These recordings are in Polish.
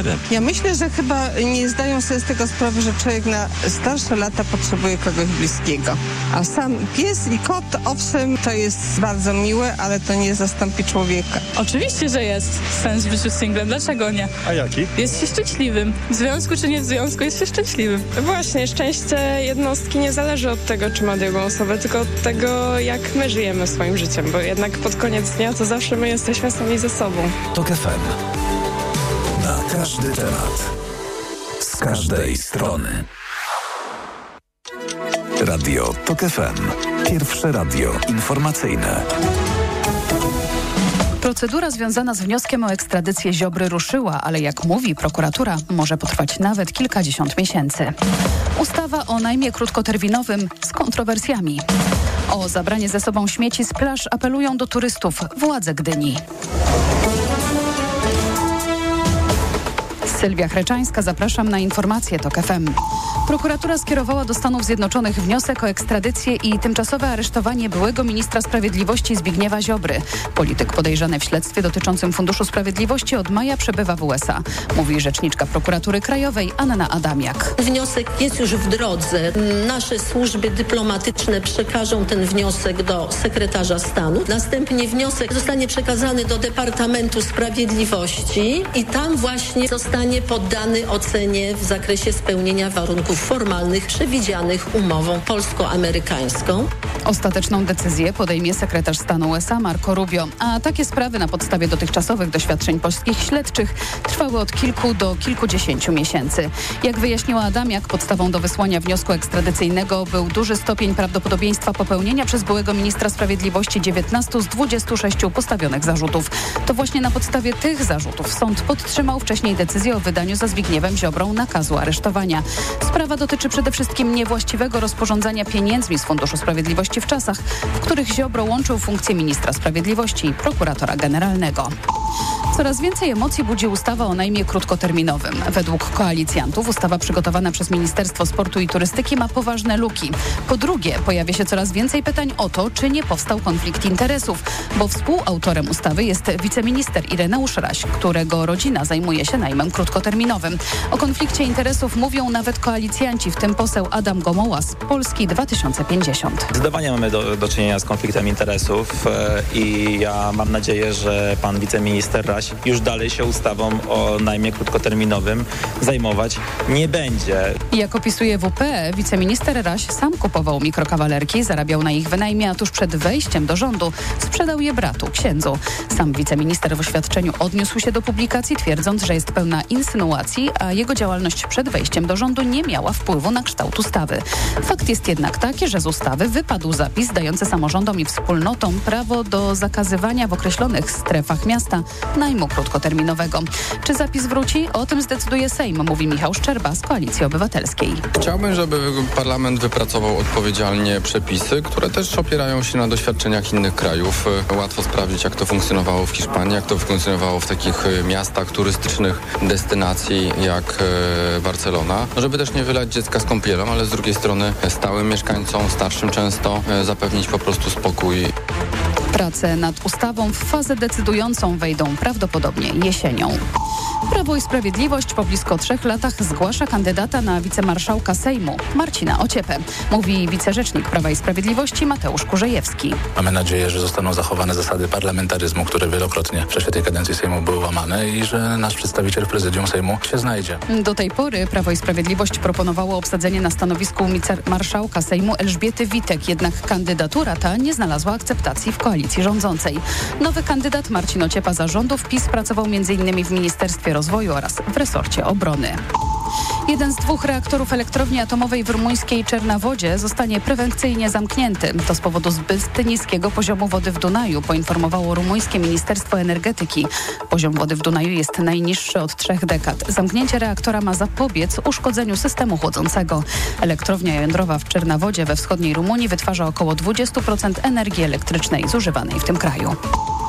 liderem. Ja myślę, że chyba nie zdają sobie z tego sprawy, że człowiek na starsze lata potrzebuje kogoś bliskiego. A sam pies i kot, owszem, to jest bardzo miłe, ale to nie zastąpi człowieka. Oczywiście, że jest sens w życiu singlem. Dlaczego nie? A jaki? Jest się szczęśliwym. W związku czy nie w związku, jest się szczęśliwym. Właśnie, szczęście jednostki nie zależy od tego, czy ma drugą osobę, tylko od tego, jak my żyjemy swoim życiem, bo jednak pod koniec dnia to zawsze my jesteśmy sami ze sobą. TOK FM. Na każdy temat. Z każdej strony. Radio TOK FM. Pierwsze radio informacyjne. Procedura związana z wnioskiem o ekstradycję Ziobry ruszyła, ale jak mówi prokuratura, może potrwać nawet kilkadziesiąt miesięcy. Ustawa o najmie krótkoterminowym z kontrowersjami. O zabranie ze sobą śmieci z plaż apelują do turystów władze Gdyni. Sylwia Chreczańska, zapraszam na informacje TOK FM. Prokuratura skierowała do Stanów Zjednoczonych wniosek o ekstradycję i tymczasowe aresztowanie byłego ministra sprawiedliwości Zbigniewa Ziobry. Polityk podejrzany w śledztwie dotyczącym Funduszu Sprawiedliwości od maja przebywa w USA, mówi rzeczniczka prokuratury krajowej Anna Adamiak. Wniosek jest już w drodze. Nasze służby dyplomatyczne przekażą ten wniosek do sekretarza stanu. Następnie wniosek zostanie przekazany do Departamentu Sprawiedliwości i tam właśnie zostanie poddany ocenie w zakresie spełnienia warunków formalnych przewidzianych umową polsko-amerykańską. Ostateczną decyzję podejmie sekretarz stanu USA Marco Rubio, a takie sprawy na podstawie dotychczasowych doświadczeń polskich śledczych trwały od kilku do kilkudziesięciu miesięcy. Jak wyjaśniła Adamiak, podstawą do wysłania wniosku ekstradycyjnego był duży stopień prawdopodobieństwa popełnienia przez byłego ministra sprawiedliwości 19 z 26 postawionych zarzutów. To właśnie na podstawie tych zarzutów sąd podtrzymał wcześniej decyzję o wydaniu za Zbigniewem Ziobrą nakazu aresztowania. Sprawa dotyczy przede wszystkim niewłaściwego rozporządzania pieniędzmi z Funduszu Sprawiedliwości w czasach, w których Ziobro łączył funkcję ministra sprawiedliwości i prokuratora generalnego. Coraz więcej emocji budzi ustawa o najmie krótkoterminowym. Według koalicjantów ustawa przygotowana przez Ministerstwo Sportu i Turystyki ma poważne luki. Po drugie, pojawia się coraz więcej pytań o to, czy nie powstał konflikt interesów, bo współautorem ustawy jest wiceminister Ireneusz Raś, którego rodzina zajmuje się najmem krótkoterminowym. O konflikcie interesów mówią nawet koalicjanci, w tym poseł Adam Gomoła z Polski 2050. Zdecydowanie mamy do czynienia z konfliktem interesów i ja mam nadzieję, że pan wiceminister Raś już dalej się ustawą o najmie krótkoterminowym zajmować nie będzie. Jak opisuje WP, wiceminister Raś sam kupował mikrokawalerki, zarabiał na ich wynajmie, a tuż przed wejściem do rządu sprzedał je bratu, księdzu. Sam wiceminister w oświadczeniu odniósł się do publikacji, twierdząc, że jest pełna insynuacji, a jego działalność przed wejściem do rządu nie miała wpływu na kształt ustawy. Fakt jest jednak taki, że z ustawy wypadł zapis dający samorządom i wspólnotom prawo do zakazywania w określonych strefach miasta najmu krótkoterminowego. Czy zapis wróci? O tym zdecyduje Sejm, mówi Michał Szczerba z Koalicji Obywatelskiej. Chciałbym, żeby parlament wypracował odpowiedzialnie przepisy, które też opierają się na doświadczeniach innych krajów. Łatwo sprawdzić, jak to funkcjonowało w Hiszpanii, jak to funkcjonowało w takich miastach turystycznych, destynacji jak Barcelona. Żeby też nie wylać dziecka z kąpielą, ale z drugiej strony stałym mieszkańcom, starszym często, zapewnić po prostu spokój. Prace nad ustawą w fazę decydującą wejdą prawdopodobnie jesienią. Prawo i Sprawiedliwość po blisko 3 latach zgłasza kandydata na wicemarszałka Sejmu, Marcina Ociepę, mówi wicerzecznik Prawa i Sprawiedliwości Mateusz Kurzejewski. Mamy nadzieję, że zostaną zachowane zasady parlamentaryzmu, które wielokrotnie w czasie tej kadencji Sejmu były łamane i że nasz przedstawiciel w prezydium Sejmu się znajdzie. Do tej pory Prawo i Sprawiedliwość proponowało obsadzenie na stanowisku wicemarszałka Sejmu Elżbiety Witek, jednak kandydatura ta nie znalazła akceptacji w koalicji rządzącej. Nowy kandydat Marcin Ociepa za rządów PiS pracował m.in. w Ministerstwie Rozwoju oraz w resorcie obrony. Jeden z 2 reaktorów elektrowni atomowej w rumuńskiej Czernawodzie zostanie prewencyjnie zamknięty. To z powodu zbyt niskiego poziomu wody w Dunaju, poinformowało rumuńskie Ministerstwo Energetyki. Poziom wody w Dunaju jest najniższy od 3 dekad. Zamknięcie reaktora ma zapobiec uszkodzeniu systemu chłodzącego. Elektrownia jądrowa w Czernawodzie we wschodniej Rumunii wytwarza około 20% energii elektrycznej zużywanej w tym kraju.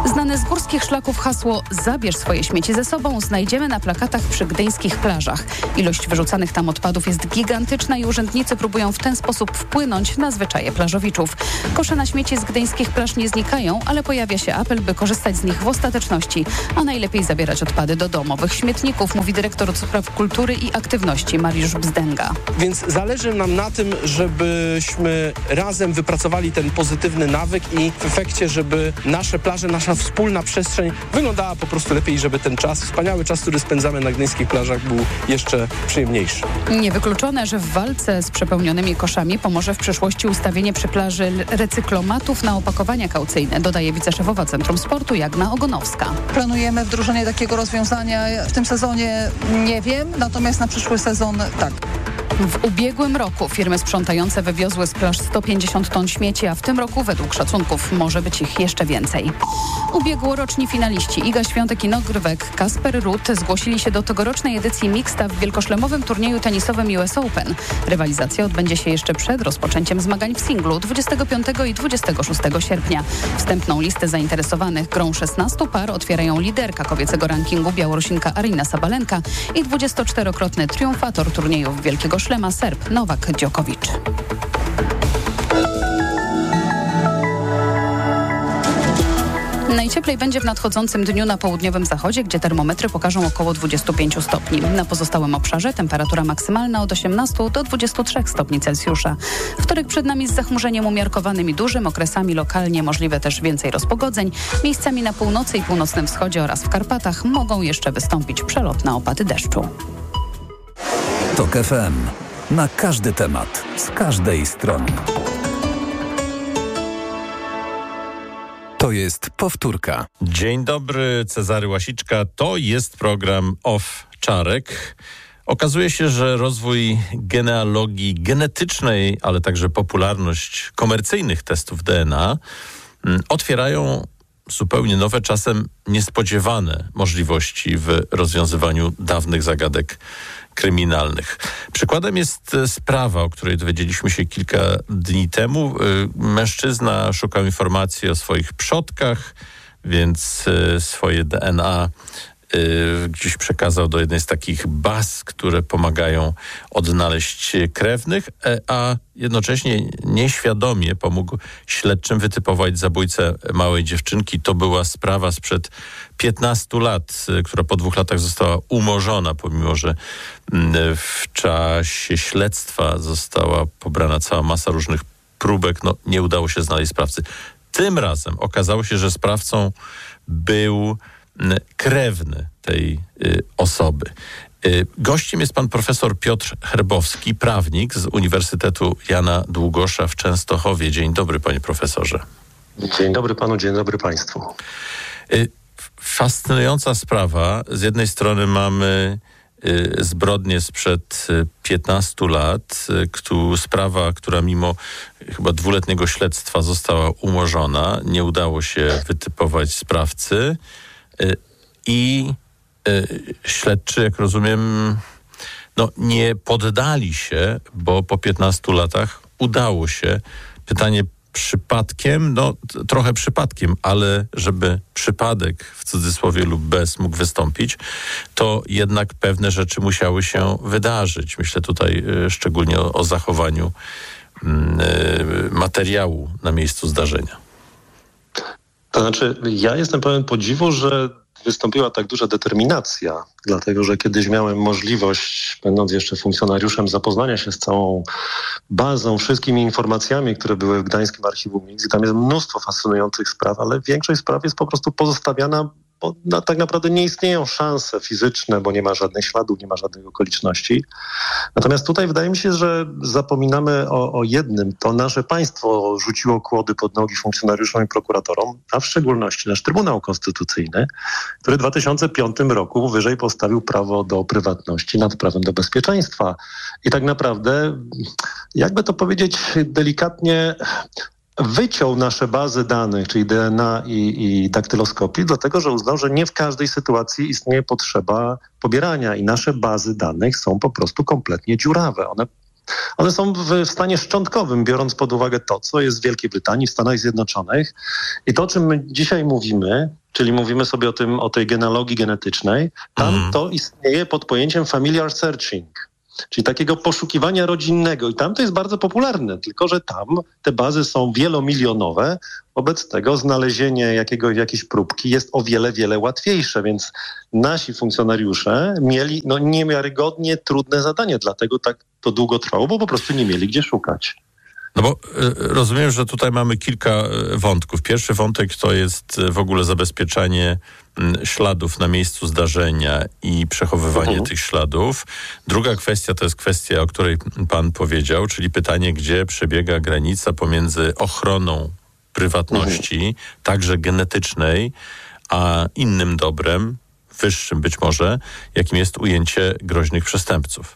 Znane z górskich szlaków hasło „Zabierz swoje śmieci ze sobą” znajdziemy na plakatach przy gdyńskich plażach. Ilość wyrzucanych tam odpadów jest gigantyczna i urzędnicy próbują w ten sposób wpłynąć na zwyczaje plażowiczów. Kosze na śmieci z gdyńskich plaż nie znikają, ale pojawia się apel, by korzystać z nich w ostateczności, a najlepiej zabierać odpady do domowych śmietników, mówi dyrektor od spraw kultury i aktywności Mariusz Bzdęga. Więc zależy nam na tym, żebyśmy razem wypracowali ten pozytywny nawyk i w efekcie, żeby nasze plaże, nasza wspólna przestrzeń wyglądała po prostu lepiej, żeby ten czas, wspaniały czas, który spędzamy na gdyńskich plażach, był jeszcze przyjemniejszy. Niewykluczone, że w walce z przepełnionymi koszami pomoże w przyszłości ustawienie przy plaży recyklomatów na opakowania kaucyjne, dodaje wiceszefowa Centrum Sportu Jagna Ogonowska. Planujemy wdrożenie takiego rozwiązania w tym sezonie, nie wiem, natomiast na przyszły sezon tak. W ubiegłym roku firmy sprzątające wywiozły z plaż 150 ton śmieci, a w tym roku według szacunków może być ich jeszcze więcej. Ubiegłoroczni finaliści Iga Świątek i Nogrywek, Kasper Ruud zgłosili się do tegorocznej edycji mixta w wielkoszlemowym turnieju tenisowym US Open. Rywalizacja odbędzie się jeszcze przed rozpoczęciem zmagań w singlu 25 i 26 sierpnia. Wstępną listę zainteresowanych grą 16 par otwierają liderka kobiecego rankingu Białorusinka Aryna Sabalenka i 24-krotny triumfator turniejów Wielkiego Szlema Serb Nowak Djokovic. Najcieplej będzie w nadchodzącym dniu na południowym zachodzie, gdzie termometry pokażą około 25 stopni. Na pozostałym obszarze temperatura maksymalna od 18 do 23 stopni Celsjusza. Wtorek przed nami z zachmurzeniem umiarkowanym i dużym, okresami lokalnie możliwe też więcej rozpogodzeń. Miejscami na północy i północnym wschodzie oraz w Karpatach mogą jeszcze wystąpić przelotne opady deszczu. TOK FM. Na każdy temat, z każdej strony. To jest powtórka. Dzień dobry, Cezary Łasiczka. To jest program Owczarek. Okazuje się, że rozwój genealogii genetycznej, ale także popularność komercyjnych testów DNA otwierają zupełnie nowe, czasem niespodziewane możliwości w rozwiązywaniu dawnych zagadek kryminalnych. Przykładem jest sprawa, o której dowiedzieliśmy się kilka dni temu. Mężczyzna szukał informacji o swoich przodkach, więc swoje DNA gdzieś przekazał do jednej z takich baz, które pomagają odnaleźć krewnych, a jednocześnie nieświadomie pomógł śledczym wytypować zabójcę małej dziewczynki. To była sprawa sprzed 15 lat, która po 2 latach została umorzona, pomimo że w czasie śledztwa została pobrana cała masa różnych próbek. No, nie udało się znaleźć sprawcy. Tym razem okazało się, że sprawcą był krewny tej osoby. Gościem jest pan profesor Piotr Herbowski, prawnik z Uniwersytetu Jana Długosza w Częstochowie. Dzień dobry, panie profesorze. Dzień dobry panu, dzień dobry państwu. Fascynująca sprawa. Z jednej strony mamy zbrodnię sprzed 15 lat, sprawa, która mimo chyba 2-letniego śledztwa została umorzona. Nie udało się wytypować sprawcy. I śledczy, jak rozumiem, nie poddali się, bo po 15 latach udało się. Pytanie przypadkiem, trochę przypadkiem, ale żeby przypadek w cudzysłowie lub bez mógł wystąpić, to jednak pewne rzeczy musiały się wydarzyć. Myślę tutaj szczególnie o zachowaniu materiału na miejscu zdarzenia. To znaczy, ja jestem pełen podziwu, że wystąpiła tak duża determinacja, dlatego że kiedyś miałem możliwość, będąc jeszcze funkcjonariuszem, zapoznania się z całą bazą, wszystkimi informacjami, które były w Gdańskim Archiwum Mix. I tam jest mnóstwo fascynujących spraw, ale większość spraw jest po prostu pozostawiana, bo tak naprawdę nie istnieją szanse fizyczne, bo nie ma żadnych śladów, nie ma żadnych okoliczności. Natomiast tutaj wydaje mi się, że zapominamy o jednym. To nasze państwo rzuciło kłody pod nogi funkcjonariuszom i prokuratorom, a w szczególności nasz Trybunał Konstytucyjny, który w 2005 roku wyżej postawił prawo do prywatności nad prawem do bezpieczeństwa. I tak naprawdę, jakby to powiedzieć delikatnie, wyciął nasze bazy danych, czyli DNA i daktyloskopii, dlatego że uznał, że nie w każdej sytuacji istnieje potrzeba pobierania i nasze bazy danych są po prostu kompletnie dziurawe. One One są w stanie szczątkowym, biorąc pod uwagę to, co jest w Wielkiej Brytanii, w Stanach Zjednoczonych. I to, o czym my dzisiaj mówimy, czyli mówimy sobie o tej genealogii genetycznej, tam to istnieje pod pojęciem familiar searching, czyli takiego poszukiwania rodzinnego. I tam to jest bardzo popularne, tylko że tam te bazy są wielomilionowe. Wobec tego znalezienie jakiejś próbki jest o wiele, wiele łatwiejsze, więc nasi funkcjonariusze mieli niemiarygodnie trudne zadanie, dlatego tak to długo trwało, bo po prostu nie mieli gdzie szukać. No bo rozumiem, że tutaj mamy kilka wątków. Pierwszy wątek to jest w ogóle zabezpieczanie śladów na miejscu zdarzenia i przechowywanie tych śladów. Druga kwestia to jest kwestia, o której pan powiedział, czyli pytanie, gdzie przebiega granica pomiędzy ochroną prywatności, także genetycznej, a innym dobrem, wyższym być może, jakim jest ujęcie groźnych przestępców.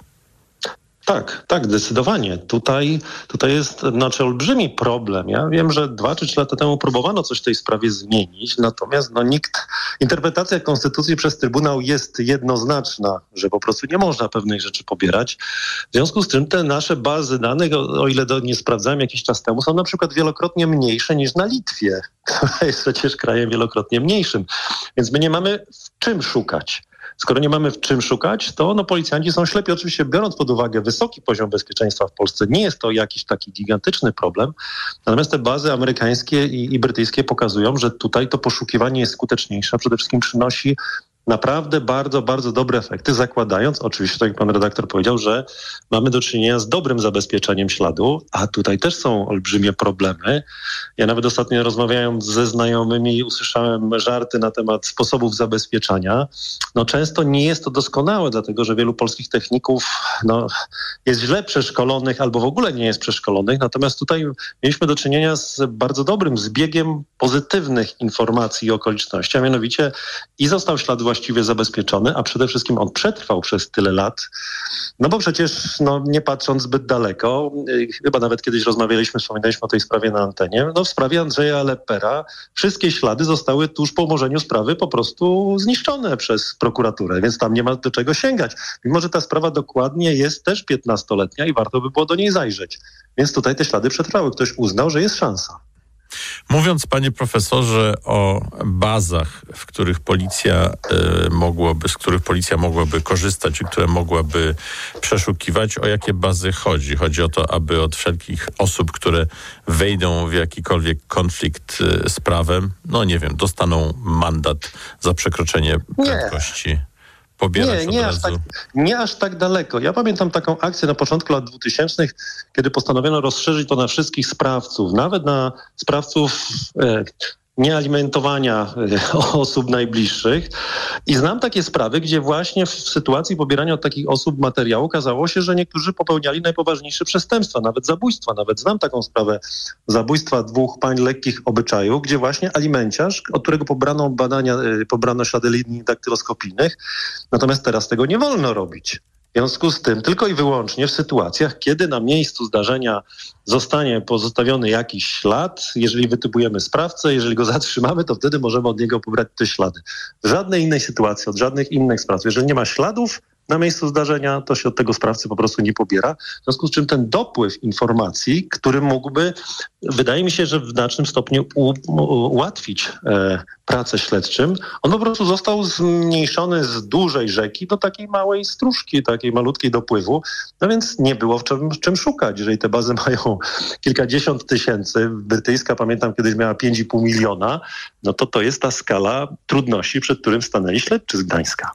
Tak, zdecydowanie. Tutaj jest olbrzymi problem. Ja wiem, że 2 czy 3 lata temu próbowano coś w tej sprawie zmienić, natomiast interpretacja konstytucji przez Trybunał jest jednoznaczna, że po prostu nie można pewnych rzeczy pobierać. W związku z czym te nasze bazy danych, o ile nie sprawdzałem jakiś czas temu, są na przykład wielokrotnie mniejsze niż na Litwie, która jest przecież krajem wielokrotnie mniejszym. Więc my nie mamy w czym szukać. Skoro nie mamy w czym szukać, to policjanci są ślepi. Oczywiście biorąc pod uwagę wysoki poziom bezpieczeństwa w Polsce, nie jest to jakiś taki gigantyczny problem. Natomiast te bazy amerykańskie i brytyjskie pokazują, że tutaj to poszukiwanie jest skuteczniejsze. Przede wszystkim przynosi naprawdę bardzo, bardzo dobre efekty, zakładając oczywiście, tak jak pan redaktor powiedział, że mamy do czynienia z dobrym zabezpieczeniem śladu, a tutaj też są olbrzymie problemy. Ja nawet ostatnio rozmawiając ze znajomymi usłyszałem żarty na temat sposobów zabezpieczania. Często nie jest to doskonałe, dlatego że wielu polskich techników jest źle przeszkolonych albo w ogóle nie jest przeszkolonych, natomiast tutaj mieliśmy do czynienia z bardzo dobrym zbiegiem pozytywnych informacji i okoliczności, a mianowicie i został ślad właściwie zabezpieczony, a przede wszystkim on przetrwał przez tyle lat. Bo przecież nie patrząc zbyt daleko, chyba nawet kiedyś wspominaliśmy o tej sprawie na antenie, w sprawie Andrzeja Lepera wszystkie ślady zostały tuż po umorzeniu sprawy po prostu zniszczone przez prokuraturę, więc tam nie ma do czego sięgać. Mimo że ta sprawa dokładnie jest też 15-letnia i warto by było do niej zajrzeć. Więc tutaj te ślady przetrwały. Ktoś uznał, że jest szansa. Mówiąc, panie profesorze, o bazach, z których policja mogłaby korzystać i które mogłaby przeszukiwać, o jakie bazy chodzi? Chodzi o to, aby od wszelkich osób, które wejdą w jakikolwiek konflikt z prawem, dostaną mandat za przekroczenie prędkości. Nie aż tak daleko. Ja pamiętam taką akcję na początku lat 2000, kiedy postanowiono rozszerzyć to na wszystkich sprawców, nawet na sprawców niealimentowania osób najbliższych. I znam takie sprawy, gdzie właśnie w sytuacji pobierania od takich osób materiału okazało się, że niektórzy popełniali najpoważniejsze przestępstwa, nawet zabójstwa. Nawet znam taką sprawę zabójstwa 2 pań lekkich obyczaju, gdzie właśnie alimenciarz, od którego pobrano ślady linii daktyloskopijnych, natomiast teraz tego nie wolno robić. W związku z tym tylko i wyłącznie w sytuacjach, kiedy na miejscu zdarzenia zostanie pozostawiony jakiś ślad, jeżeli wytypujemy sprawcę, jeżeli go zatrzymamy, to wtedy możemy od niego pobrać te ślady. W żadnej innej sytuacji, od żadnych innych sprawców. Jeżeli nie ma śladów na miejscu zdarzenia, to się od tego sprawcy po prostu nie pobiera. W związku z czym ten dopływ informacji, który mógłby, wydaje mi się, że w znacznym stopniu ułatwić pracę śledczym, on po prostu został zmniejszony z dużej rzeki do takiej małej stróżki, takiej malutkiej dopływu. Więc nie było w czym szukać. Jeżeli te bazy mają kilkadziesiąt tysięcy, brytyjska pamiętam kiedyś miała 5,5 miliona, to jest ta skala trudności, przed którym stanęli śledczy z Gdańska.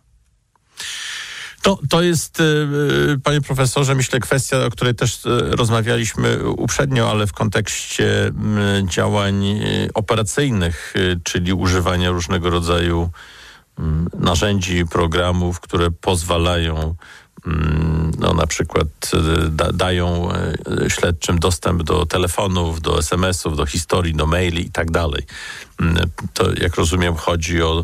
To jest, panie profesorze, myślę, kwestia, o której też rozmawialiśmy uprzednio, ale w kontekście działań operacyjnych, czyli używania różnego rodzaju narzędzi, programów, które pozwalają na przykład dają śledczym dostęp do telefonów, do SMS-ów, do historii, do maili i tak dalej. To, jak rozumiem, chodzi o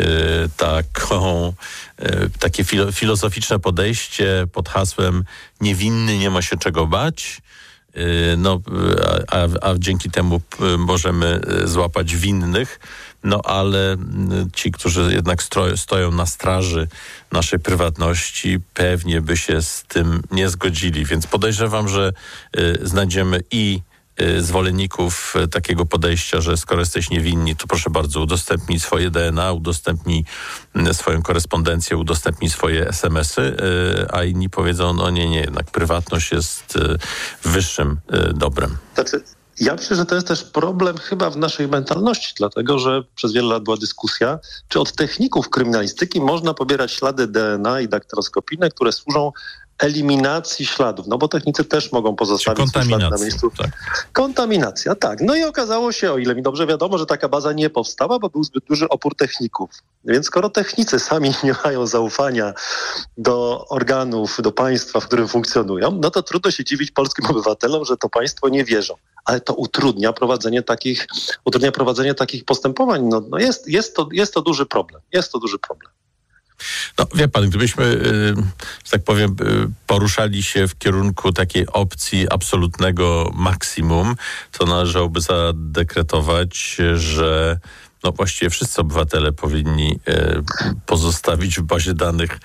takie filozoficzne podejście pod hasłem niewinny nie ma się czego bać a dzięki temu możemy złapać winnych. No ale ci, którzy jednak stoją na straży naszej prywatności, pewnie by się z tym nie zgodzili. Więc podejrzewam, że znajdziemy i zwolenników takiego podejścia, że skoro jesteś niewinni, to proszę bardzo, udostępnij swoje DNA, udostępnij swoją korespondencję, udostępnij swoje SMS-y, a inni powiedzą, no nie, jednak prywatność jest wyższym dobrem. Ja myślę, że to jest też problem chyba w naszej mentalności, dlatego że przez wiele lat była dyskusja, czy od techników kryminalistyki można pobierać ślady DNA i daktyloskopijne, które służą eliminacji śladów, no bo technicy też mogą pozostawić ślad na miejscu. Tak. Kontaminacja, tak. No i okazało się, o ile mi dobrze wiadomo, że taka baza nie powstała, bo był zbyt duży opór techników. Więc skoro technicy sami nie mają zaufania do organów, do państwa, w którym funkcjonują, no to trudno się dziwić polskim obywatelom, że to państwo nie wierzą. Ale to utrudnia prowadzenie takich postępowań. No jest to duży problem. Jest to duży problem. No wie pan, gdybyśmy, że tak powiem, poruszali się w kierunku takiej opcji absolutnego maksimum, to należałoby zadekretować, że no właściwie wszyscy obywatele powinni pozostawić w bazie danych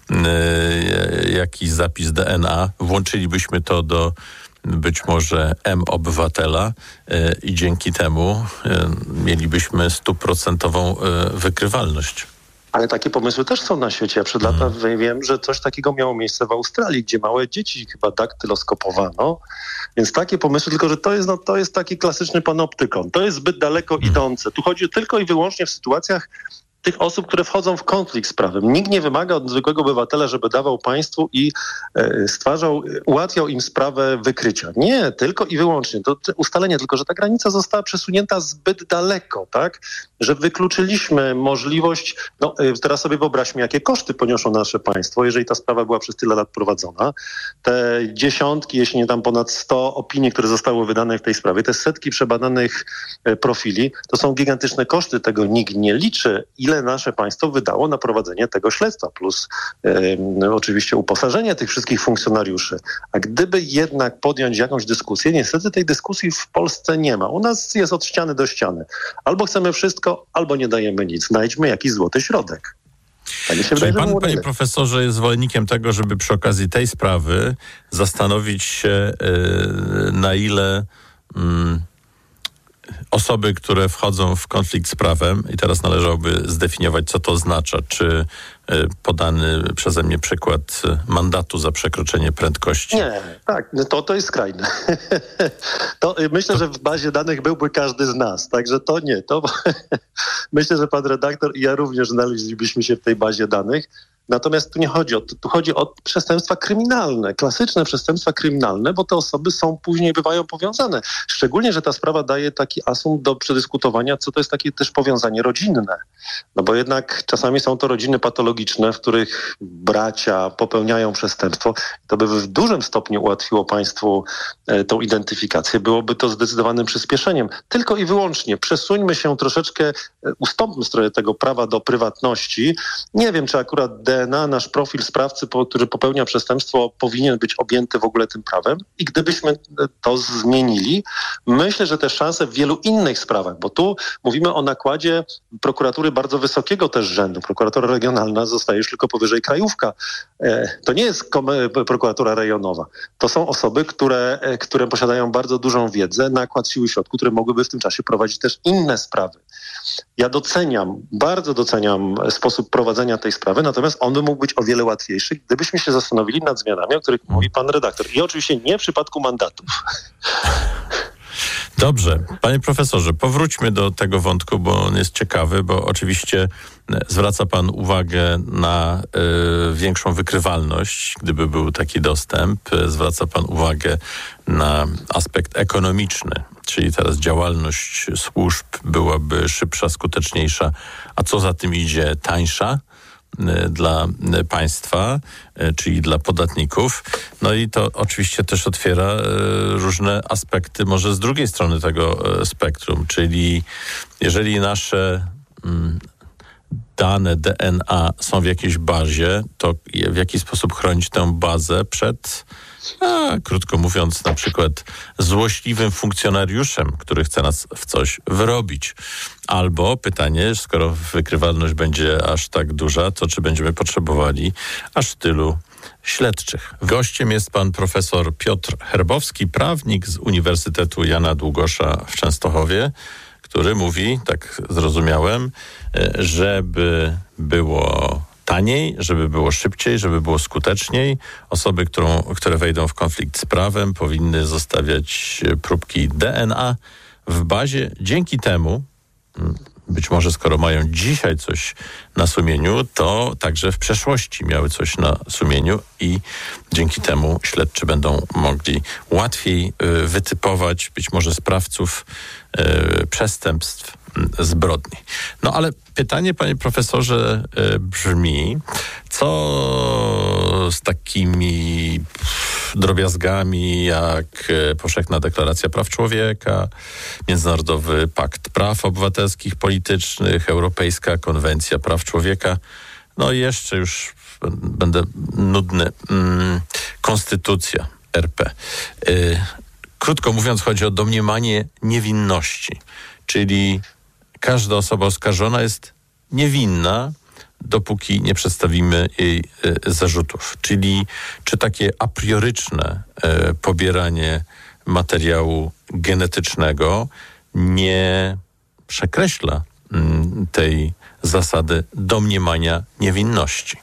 jakiś zapis DNA. Włączylibyśmy to do być może M-obywatela i dzięki temu mielibyśmy 100% wykrywalność. Ale takie pomysły też są na świecie. Ja przed lata wiem, że coś takiego miało miejsce w Australii, gdzie małe dzieci chyba daktyloskopowano. Więc takie pomysły, tylko że to jest taki klasyczny panoptykon. To jest zbyt daleko idące. Tu chodzi tylko i wyłącznie w sytuacjach tych osób, które wchodzą w konflikt z prawem. Nikt nie wymaga od zwykłego obywatela, żeby dawał państwu i ułatwiał im sprawę wykrycia. Nie, tylko i wyłącznie. To ustalenie tylko, że ta granica została przesunięta zbyt daleko, tak? Że wykluczyliśmy możliwość, teraz sobie wyobraźmy, jakie koszty poniosło nasze państwo, jeżeli ta sprawa była przez tyle lat prowadzona. Te dziesiątki, jeśli nie tam ponad 100 opinii, które zostały wydane w tej sprawie, te setki przebadanych profili, to są gigantyczne koszty, tego nikt nie liczy. Ile nasze państwo wydało na prowadzenie tego śledztwa, plus oczywiście uposażenie tych wszystkich funkcjonariuszy. A gdyby jednak podjąć jakąś dyskusję, niestety tej dyskusji w Polsce nie ma. U nas jest od ściany do ściany. Albo chcemy wszystko, albo nie dajemy nic. Znajdźmy jakiś złoty środek. Czyli pan, panie profesorze, jest zwolennikiem tego, żeby przy okazji tej sprawy zastanowić się, na ile osoby, które wchodzą w konflikt z prawem, i teraz należałoby zdefiniować, co to oznacza. Czy podany przeze mnie przykład mandatu za przekroczenie prędkości? Nie, tak, to jest skrajne. Myślę, że w bazie danych byłby każdy z nas, także to nie. Myślę, że pan redaktor i ja również znaleźlibyśmy się w tej bazie danych. Natomiast tu nie chodzi o to, tu chodzi o przestępstwa kryminalne, klasyczne przestępstwa kryminalne, bo te osoby później bywają powiązane. Szczególnie, że ta sprawa daje taki asumpt do przedyskutowania, co to jest takie też powiązanie rodzinne. No bo jednak czasami są to rodziny patologiczne, w których bracia popełniają przestępstwo. To by w dużym stopniu ułatwiło państwu tą identyfikację. Byłoby to zdecydowanym przyspieszeniem. Tylko i wyłącznie przesuńmy się troszeczkę, ustąpmy w stronę tego prawa do prywatności. Nie wiem, czy akurat DNA, nasz profil sprawcy, który popełnia przestępstwo, powinien być objęty w ogóle tym prawem. I gdybyśmy to zmienili, myślę, że te szanse w wielu innych sprawach, bo tu mówimy o nakładzie prokuratury bardzo wysokiego też rzędu. Prokuratura regionalna zostaje już tylko powyżej krajówka. To nie jest prokuratura rejonowa. To są osoby, które posiadają bardzo dużą wiedzę, nakład sił i środków, które mogłyby w tym czasie prowadzić też inne sprawy. Ja bardzo doceniam sposób prowadzenia tej sprawy, natomiast on by mógł być o wiele łatwiejszy, gdybyśmy się zastanowili nad zmianami, o których mówi pan redaktor. I oczywiście nie w przypadku mandatów. Dobrze. Panie profesorze, powróćmy do tego wątku, bo on jest ciekawy, bo oczywiście zwraca pan uwagę na większą wykrywalność, gdyby był taki dostęp. Zwraca pan uwagę na aspekt ekonomiczny, czyli teraz działalność służb byłaby szybsza, skuteczniejsza, a co za tym idzie, tańsza dla państwa, czyli dla podatników. No i to oczywiście też otwiera różne aspekty, może z drugiej strony tego spektrum, czyli jeżeli nasze dane DNA są w jakiejś bazie, to w jaki sposób chronić tę bazę przed, krótko mówiąc, na przykład złośliwym funkcjonariuszem, który chce nas w coś wyrobić. Albo pytanie, skoro wykrywalność będzie aż tak duża, to czy będziemy potrzebowali aż tylu śledczych. Gościem jest pan profesor Piotr Herbowski, prawnik z Uniwersytetu Jana Długosza w Częstochowie, który mówi, tak zrozumiałem, żeby było taniej, żeby było szybciej, żeby było skuteczniej. Osoby, które wejdą w konflikt z prawem, powinny zostawiać próbki DNA w bazie. Dzięki temu, być może skoro mają dzisiaj coś na sumieniu, to także w przeszłości miały coś na sumieniu i dzięki temu śledczy będą mogli łatwiej wytypować być może sprawców przestępstw, zbrodni. No ale pytanie, panie profesorze, brzmi, co z takimi drobiazgami jak Powszechna Deklaracja Praw Człowieka, Międzynarodowy Pakt Praw Obywatelskich, Politycznych, Europejska Konwencja Praw Człowieka, no i jeszcze już będę nudny, Konstytucja RP. Krótko mówiąc, chodzi o domniemanie niewinności, czyli każda osoba oskarżona jest niewinna, dopóki nie przedstawimy jej zarzutów. Czyli czy takie a prioryczne pobieranie materiału genetycznego nie przekreśla tej zasady domniemania niewinności?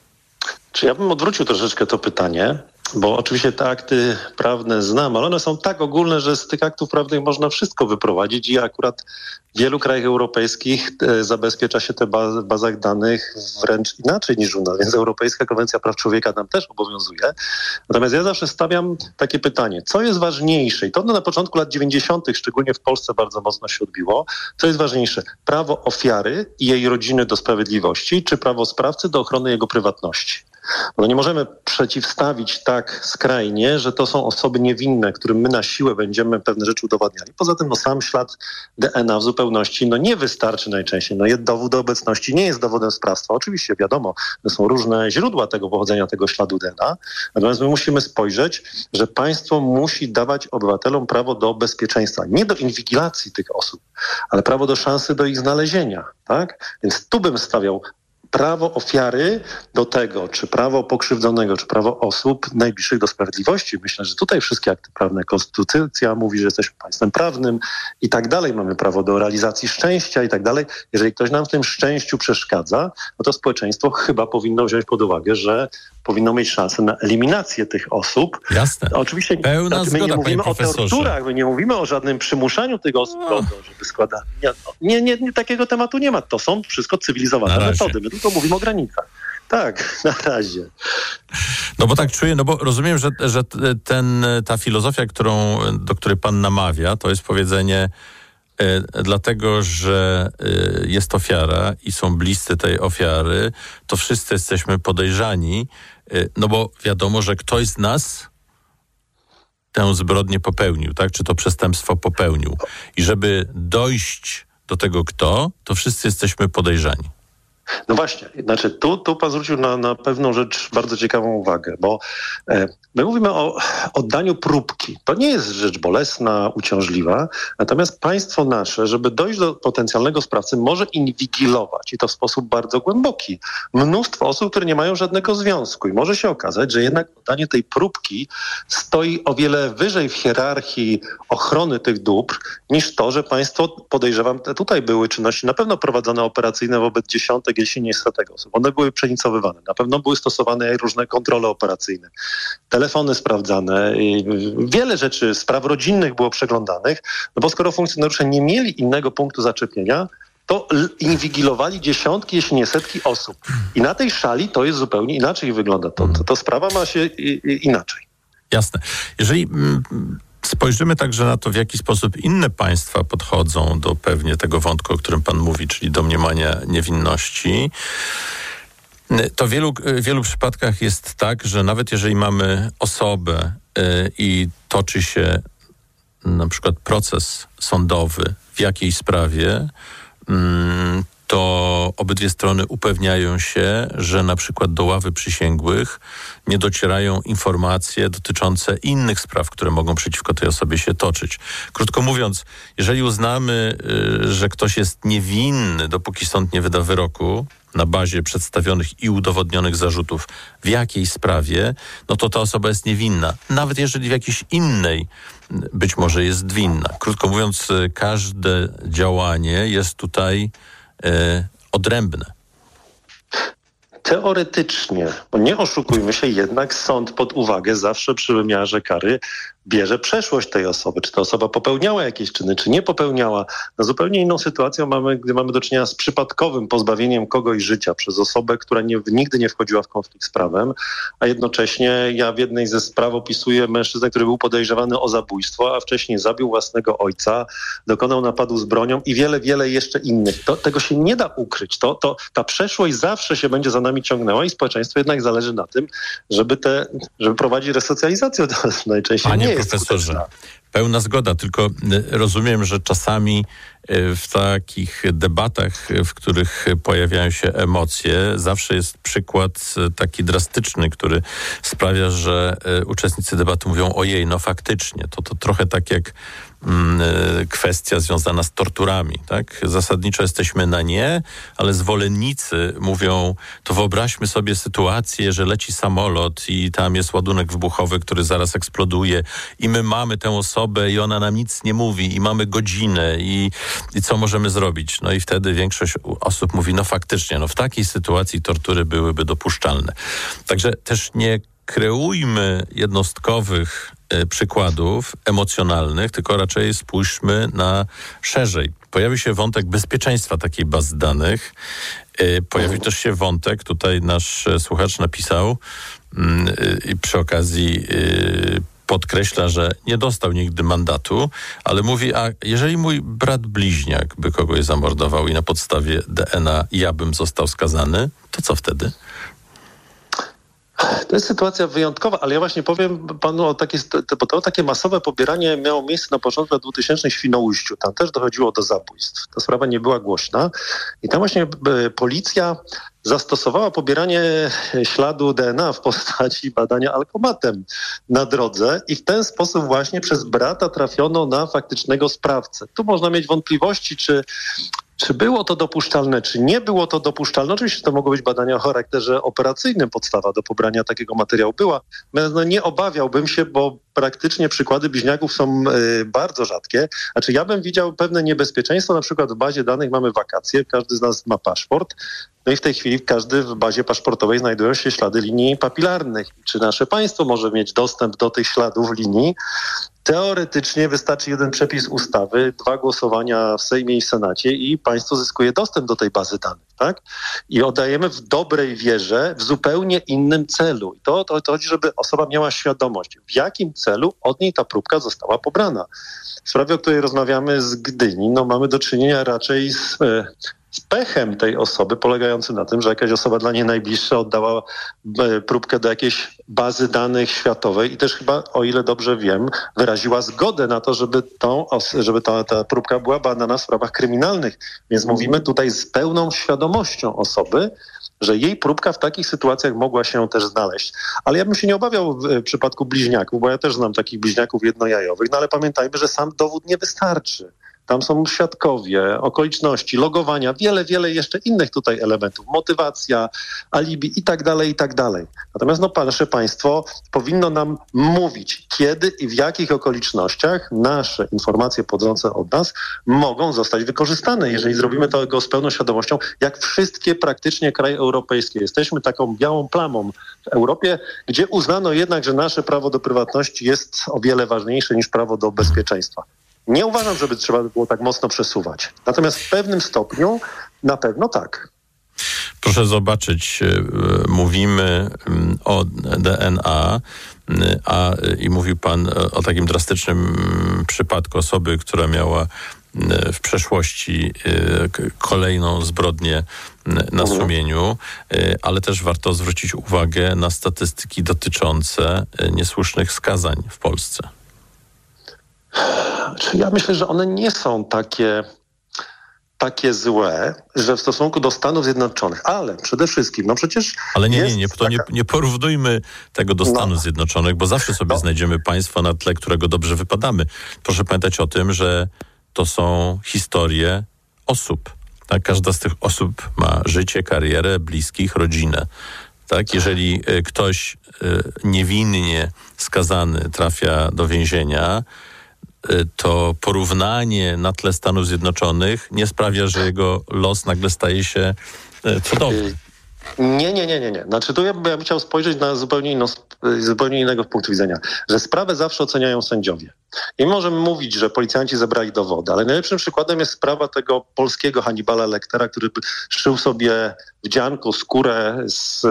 Czy ja bym odwrócił troszeczkę to pytanie, bo oczywiście te akty prawne znam, ale one są tak ogólne, że z tych aktów prawnych można wszystko wyprowadzić i akurat w wielu krajach europejskich zabezpiecza się te w bazach danych wręcz inaczej niż u nas, więc Europejska Konwencja Praw Człowieka nam też obowiązuje. Natomiast ja zawsze stawiam takie pytanie, co jest ważniejsze? I to na początku lat 90., szczególnie w Polsce bardzo mocno się odbiło. Co jest ważniejsze? Prawo ofiary i jej rodziny do sprawiedliwości, czy prawo sprawcy do ochrony jego prywatności? No nie możemy przeciwstawić tak skrajnie, że to są osoby niewinne, którym my na siłę będziemy pewne rzeczy udowadniali. Poza tym sam ślad DNA w zupełności nie wystarczy najczęściej. Dowód obecności nie jest dowodem sprawstwa. Oczywiście wiadomo, że są różne źródła tego pochodzenia tego śladu DNA. Natomiast my musimy spojrzeć, że państwo musi dawać obywatelom prawo do bezpieczeństwa. Nie do inwigilacji tych osób, ale prawo do szansy do ich znalezienia. Tak? Więc tu bym stawiał prawo ofiary do tego, czy prawo pokrzywdzonego, czy prawo osób najbliższych do sprawiedliwości. Myślę, że tutaj wszystkie akty prawne, konstytucja mówi, że jesteśmy państwem prawnym i tak dalej. Mamy prawo do realizacji szczęścia i tak dalej. Jeżeli ktoś nam w tym szczęściu przeszkadza, no to społeczeństwo chyba powinno wziąć pod uwagę, że powinno mieć szansę na eliminację tych osób. Jasne. Oczywiście pełna zgoda, my nie mówimy o torturach, my nie mówimy o żadnym przymuszaniu tych osób do tego, żeby składali. Nie, takiego tematu nie ma. To są wszystko cywilizowane metody. My tylko mówimy o granicach. Tak, na razie. No bo tak czuję, no bo rozumiem, że ta filozofia, do której pan namawia, to jest powiedzenie dlatego, że jest ofiara i są bliscy tej ofiary, to wszyscy jesteśmy podejrzani, no bo wiadomo, że ktoś z nas tę zbrodnię popełnił, tak? Czy to przestępstwo popełnił. I żeby dojść do tego to wszyscy jesteśmy podejrzani. No właśnie, znaczy tu pan zwrócił na pewną rzecz bardzo ciekawą uwagę, bo my mówimy o oddaniu próbki. To nie jest rzecz bolesna, uciążliwa, natomiast państwo nasze, żeby dojść do potencjalnego sprawcy, może inwigilować i to w sposób bardzo głęboki. Mnóstwo osób, które nie mają żadnego związku i może się okazać, że jednak oddanie tej próbki stoi o wiele wyżej w hierarchii ochrony tych dóbr niż to, że państwo, podejrzewam, tutaj były czynności na pewno prowadzone operacyjne wobec dziesiątek, jeśli nie setek osób. One były przenicowywane. Na pewno były stosowane różne kontrole operacyjne. Telefony sprawdzane. Wiele rzeczy, spraw rodzinnych było przeglądanych, no bo skoro funkcjonariusze nie mieli innego punktu zaczepienia, to inwigilowali dziesiątki, jeśli nie setki osób. I na tej szali to jest zupełnie inaczej wygląda. To sprawa ma się inaczej. Jasne. Jeżeli spojrzymy także na to, w jaki sposób inne państwa podchodzą do pewnie tego wątku, o którym pan mówi, czyli domniemania niewinności, to w wielu przypadkach jest tak, że nawet jeżeli mamy osobę i toczy się na przykład proces sądowy w jakiejś sprawie, to obydwie strony upewniają się, że na przykład do ławy przysięgłych nie docierają informacje dotyczące innych spraw, które mogą przeciwko tej osobie się toczyć. Krótko mówiąc, jeżeli uznamy, że ktoś jest niewinny, dopóki sąd nie wyda wyroku, na bazie przedstawionych i udowodnionych zarzutów w jakiejś sprawie, no to ta osoba jest niewinna. Nawet jeżeli w jakiejś innej być może jest winna. Krótko mówiąc, każde działanie jest tutaj odrębne. Teoretycznie, bo nie oszukujmy się, jednak sąd pod uwagę zawsze przy wymiarze kary bierze przeszłość tej osoby. Czy ta osoba popełniała jakieś czyny, czy nie popełniała. No zupełnie inną sytuacją gdy mamy do czynienia z przypadkowym pozbawieniem kogoś życia przez osobę, która nigdy nie wchodziła w konflikt z prawem, a jednocześnie ja w jednej ze spraw opisuję mężczyznę, który był podejrzewany o zabójstwo, a wcześniej zabił własnego ojca, dokonał napadu z bronią i wiele, wiele jeszcze innych. Tego się nie da ukryć. Ta przeszłość zawsze się będzie za nami ciągnęła i społeczeństwu jednak zależy na tym, żeby prowadzić resocjalizację najczęściej. Panie profesorze, pełna zgoda, tylko rozumiem, że czasami w takich debatach, w których pojawiają się emocje, zawsze jest przykład taki drastyczny, który sprawia, że uczestnicy debaty mówią: ojej, no faktycznie, to trochę tak jak kwestia związana z torturami, tak? Zasadniczo jesteśmy na nie, ale zwolennicy mówią, to wyobraźmy sobie sytuację, że leci samolot i tam jest ładunek wybuchowy, który zaraz eksploduje i my mamy tę osobę i ona nam nic nie mówi i mamy godzinę i co możemy zrobić? No i wtedy większość osób mówi, no faktycznie, no w takiej sytuacji tortury byłyby dopuszczalne. Także też nie kreujmy jednostkowych przykładów emocjonalnych, tylko raczej spójrzmy na szerzej. Pojawi się wątek bezpieczeństwa takiej bazy danych. Pojawi też się wątek, tutaj nasz słuchacz napisał i przy okazji podkreśla, że nie dostał nigdy mandatu, ale mówi, a jeżeli mój brat bliźniak by kogoś zamordował i na podstawie DNA ja bym został skazany, to co wtedy? To jest sytuacja wyjątkowa, ale ja właśnie powiem panu o takie masowe pobieranie miało miejsce na początku lat 2000 w Świnoujściu. Tam też dochodziło do zabójstw. Ta sprawa nie była głośna i tam właśnie policja zastosowała pobieranie śladu DNA w postaci badania alkomatem na drodze i w ten sposób właśnie przez brata trafiono na faktycznego sprawcę. Tu można mieć wątpliwości, czy było to dopuszczalne, czy nie było to dopuszczalne. Oczywiście to mogły być badania o charakterze operacyjnym, podstawa do pobrania takiego materiału była. No, nie obawiałbym się, bo praktycznie przykłady bliźniaków są bardzo rzadkie. Znaczy ja bym widział pewne niebezpieczeństwo, na przykład w bazie danych mamy wakacje, każdy z nas ma paszport, no i w tej chwili w bazie paszportowej znajdują się ślady linii papilarnych. Czy nasze państwo może mieć dostęp do tych śladów linii? Teoretycznie wystarczy jeden przepis ustawy, 2 głosowania w Sejmie i w Senacie i państwo zyskuje dostęp do tej bazy danych, tak? I oddajemy w dobrej wierze w zupełnie innym celu. I to chodzi, żeby osoba miała świadomość, w jakim celu od niej ta próbka została pobrana. W sprawie, o której rozmawiamy z Gdyni, no mamy do czynienia raczej z pechem tej osoby polegającym na tym, że jakaś osoba dla niej najbliższa oddała próbkę do jakiejś bazy danych światowej i też chyba, o ile dobrze wiem, wyraziła zgodę na to, żeby ta próbka była badana w sprawach kryminalnych. Więc mówimy tutaj z pełną świadomością osoby, że jej próbka w takich sytuacjach mogła się też znaleźć. Ale ja bym się nie obawiał w przypadku bliźniaków, bo ja też znam takich bliźniaków jednojajowych, no ale pamiętajmy, że sam dowód nie wystarczy. Tam są świadkowie, okoliczności, logowania, wiele jeszcze innych tutaj elementów. Motywacja, alibi i tak dalej, i tak dalej. Natomiast nasze państwo powinno nam mówić, kiedy i w jakich okolicznościach nasze informacje pochodzące od nas mogą zostać wykorzystane. Jeżeli zrobimy to z pełną świadomością, jak wszystkie praktycznie kraje europejskie. Jesteśmy taką białą plamą w Europie, gdzie uznano jednak, że nasze prawo do prywatności jest o wiele ważniejsze niż prawo do bezpieczeństwa. Nie uważam, żeby trzeba było tak mocno przesuwać. Natomiast w pewnym stopniu na pewno tak. Proszę zobaczyć, mówimy o DNA, i mówił pan o takim drastycznym przypadku osoby, która miała w przeszłości kolejną zbrodnię na sumieniu, ale też warto zwrócić uwagę na statystyki dotyczące niesłusznych skazań w Polsce. Ja myślę, że one nie są takie takie złe, że w stosunku do Stanów Zjednoczonych, ale przede wszystkim, no przecież... Ale nie porównujmy tego do Stanów Zjednoczonych, bo zawsze sobie znajdziemy państwo, na tle którego dobrze wypadamy. Proszę pamiętać o tym, że to są historie osób. Tak? Każda z tych osób ma życie, karierę, bliskich, rodzinę. Tak? Jeżeli ktoś niewinnie skazany trafia do więzienia, to porównanie na tle Stanów Zjednoczonych nie sprawia, że jego los nagle staje się cudowny. Nie. Znaczy tu ja bym chciał spojrzeć na zupełnie innego punktu widzenia, że sprawę zawsze oceniają sędziowie. I możemy mówić, że policjanci zebrali dowody, ale najlepszym przykładem jest sprawa tego polskiego Hannibala Lectera, który szył sobie wdzianko skórę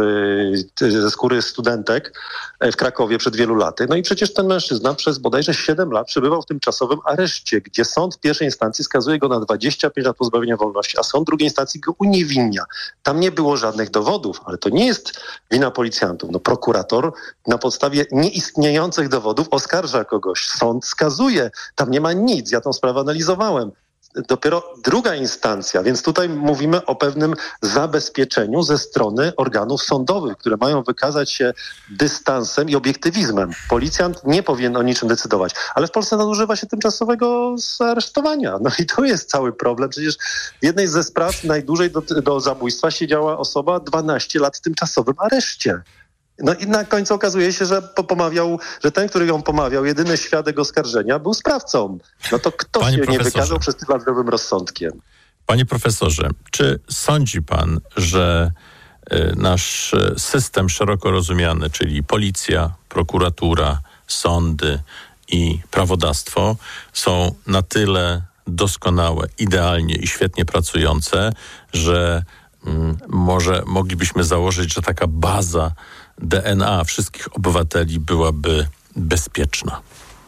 ze skóry studentek w Krakowie przed wielu laty. No i przecież ten mężczyzna przez bodajże 7 lat przebywał w tymczasowym areszcie, gdzie sąd pierwszej instancji skazuje go na 25 lat pozbawienia wolności, a sąd drugiej instancji go uniewinnia. Tam nie było żadnych dowodów, ale to nie jest wina policjantów. No, prokurator na podstawie nieistniejących dowodów oskarża kogoś. Sąd skazuje. Tam nie ma nic. Ja tą sprawę analizowałem. Dopiero druga instancja, więc tutaj mówimy o pewnym zabezpieczeniu ze strony organów sądowych, które mają wykazać się dystansem i obiektywizmem. Policjant nie powinien o niczym decydować, ale w Polsce nadużywa się tymczasowego aresztowania. No i to jest cały problem. Przecież w jednej ze spraw najdłużej do zabójstwa siedziała osoba 12 lat w tymczasowym areszcie. No i na końcu okazuje się, że że ten, który ją pomawiał, jedyny świadek oskarżenia, był sprawcą. No to kto się nie wykazał przez tyle lat zdrowym rozsądkiem? Panie profesorze, czy sądzi pan, że nasz system szeroko rozumiany, czyli policja, prokuratura, sądy i prawodawstwo są na tyle doskonałe, idealnie i świetnie pracujące, że moglibyśmy założyć, że taka baza DNA wszystkich obywateli byłaby bezpieczna?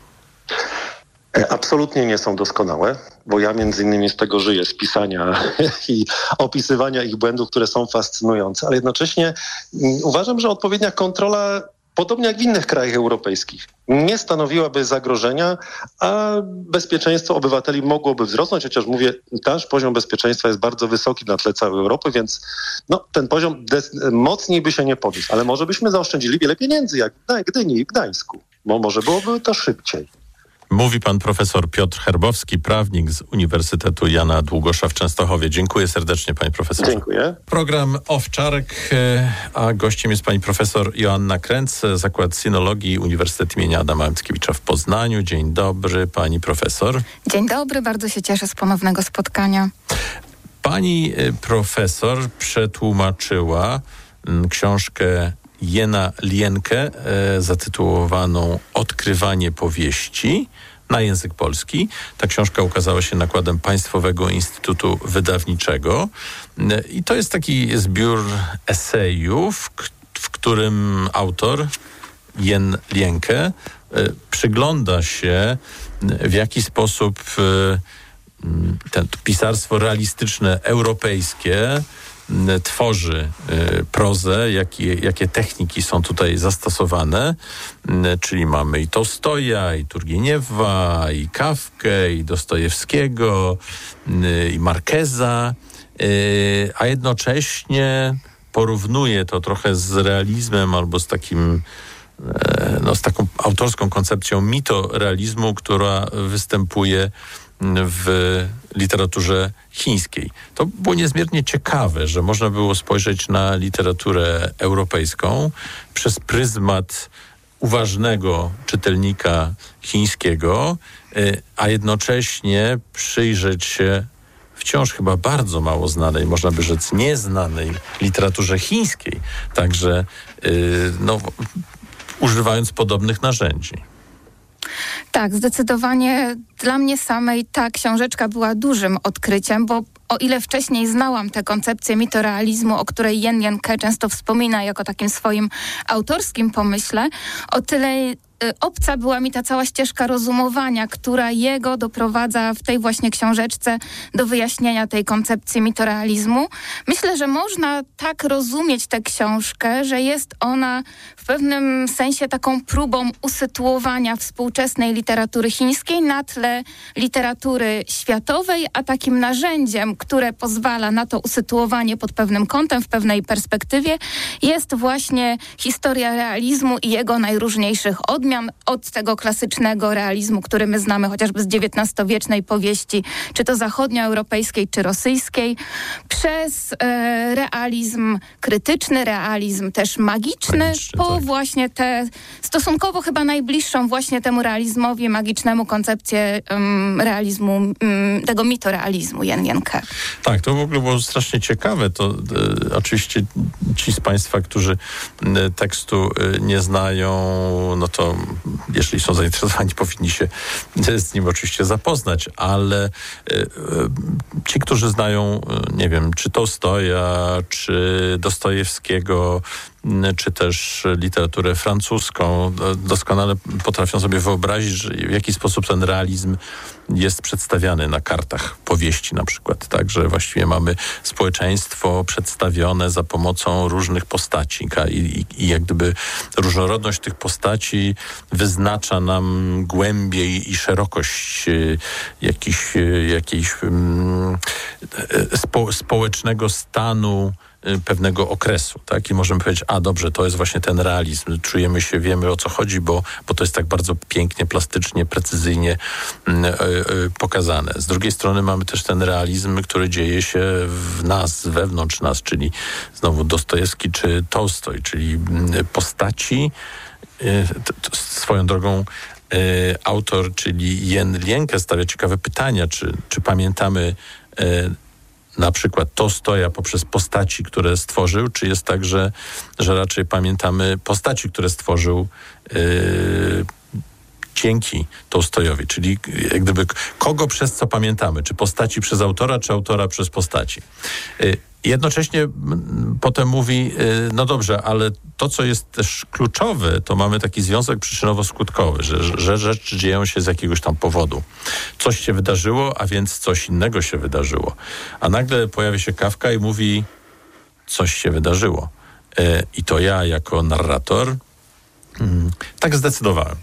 Absolutnie nie są doskonałe, bo ja między innymi z tego żyję, z pisania i opisywania ich błędów, które są fascynujące, ale jednocześnie uważam, że odpowiednia kontrola, podobnie jak w innych krajach europejskich, nie stanowiłaby zagrożenia, a bezpieczeństwo obywateli mogłoby wzrosnąć, chociaż mówię, nasz poziom bezpieczeństwa jest bardzo wysoki na tle całej Europy, więc ten poziom mocniej by się nie podniósł, ale może byśmy zaoszczędzili wiele pieniędzy, jak w Gdyni i Gdańsku, bo może byłoby to szybciej. Mówi pan profesor Piotr Herbowski, prawnik z Uniwersytetu Jana Długosza w Częstochowie. Dziękuję serdecznie, panie profesorze. Dziękuję. Program Owczarek, a gościem jest pani profesor Joanna Kręc, Zakład Sinologii Uniwersytet im. Adama Mickiewicza w Poznaniu. Dzień dobry, pani profesor. Dzień dobry, bardzo się cieszę z ponownego spotkania. Pani profesor przetłumaczyła książkę Jena Lienkę zatytułowaną Odkrywanie powieści na język polski. Ta książka ukazała się nakładem Państwowego Instytutu Wydawniczego i to jest taki zbiór esejów, w którym autor Jen Lienkę przygląda się, w jaki sposób pisarstwo realistyczne europejskie tworzy prozę, jakie techniki są tutaj zastosowane, czyli mamy i Tołstoja, i Turgieniewa, i Kafkę, i Dostojewskiego, i Marqueza, a jednocześnie porównuje to trochę z realizmem albo z taką autorską koncepcją mitorealizmu, która występuje w literaturze chińskiej. To było niezmiernie ciekawe, że można było spojrzeć na literaturę europejską przez pryzmat uważnego czytelnika chińskiego, a jednocześnie przyjrzeć się wciąż chyba bardzo mało znanej, można by rzec nieznanej literaturze chińskiej, także używając podobnych narzędzi. Tak, zdecydowanie dla mnie samej ta książeczka była dużym odkryciem, bo o ile wcześniej znałam tę koncepcję mitorealizmu, o której Jen Lienkę często wspomina jako takim swoim autorskim pomyśle, o tyle obca była mi ta cała ścieżka rozumowania, która jego doprowadza w tej właśnie książeczce do wyjaśnienia tej koncepcji mitorealizmu. Myślę, że można tak rozumieć tę książkę, że jest ona w pewnym sensie taką próbą usytuowania współczesnej literatury chińskiej na tle literatury światowej, a takim narzędziem, które pozwala na to usytuowanie pod pewnym kątem, w pewnej perspektywie, jest właśnie historia realizmu i jego najróżniejszych odmian, od tego klasycznego realizmu, który my znamy chociażby z XIX-wiecznej powieści, czy to zachodnioeuropejskiej, czy rosyjskiej, przez realizm krytyczny, realizm też magiczny, po właśnie tę stosunkowo chyba najbliższą właśnie temu realizmowi magicznemu koncepcję realizmu, tego mitorealizmu Jen Lianke. Tak, to w ogóle było strasznie ciekawe. To oczywiście ci z Państwa, którzy tekstu nie znają, no to jeśli są zainteresowani, powinni się z nim oczywiście zapoznać, ale ci, którzy znają, nie wiem, czy Tołstoja, czy Dostojewskiego, czy też literaturę francuską, doskonale potrafią sobie wyobrazić, w jaki sposób ten realizm jest przedstawiany na kartach powieści na przykład, tak, że właściwie mamy społeczeństwo przedstawione za pomocą różnych postaci i jak gdyby różnorodność tych postaci wyznacza nam głębię i szerokość jakiejś społecznego stanu pewnego okresu, tak? I możemy powiedzieć, dobrze, to jest właśnie ten realizm. Czujemy się, wiemy o co chodzi, bo to jest tak bardzo pięknie, plastycznie, precyzyjnie pokazane. Z drugiej strony mamy też ten realizm, który dzieje się w nas, wewnątrz nas, czyli znowu Dostojewski czy Tołstoj, czyli postaci. Swoją drogą autor, czyli Jen Lianke, stawia ciekawe pytania, czy pamiętamy na przykład Tołstoja poprzez postaci, które stworzył, czy jest tak, że raczej pamiętamy postaci, które stworzył dzięki Tołstojowi, czyli jak gdyby kogo przez co pamiętamy, czy postaci przez autora, czy autora przez postaci. Jednocześnie potem mówi, no dobrze, ale to, co jest też kluczowe, to mamy taki związek przyczynowo-skutkowy, że rzeczy dzieją się z jakiegoś tam powodu. Coś się wydarzyło, a więc coś innego się wydarzyło. A nagle pojawia się Kafka i mówi, coś się wydarzyło. I to ja jako narrator tak zdecydowałem.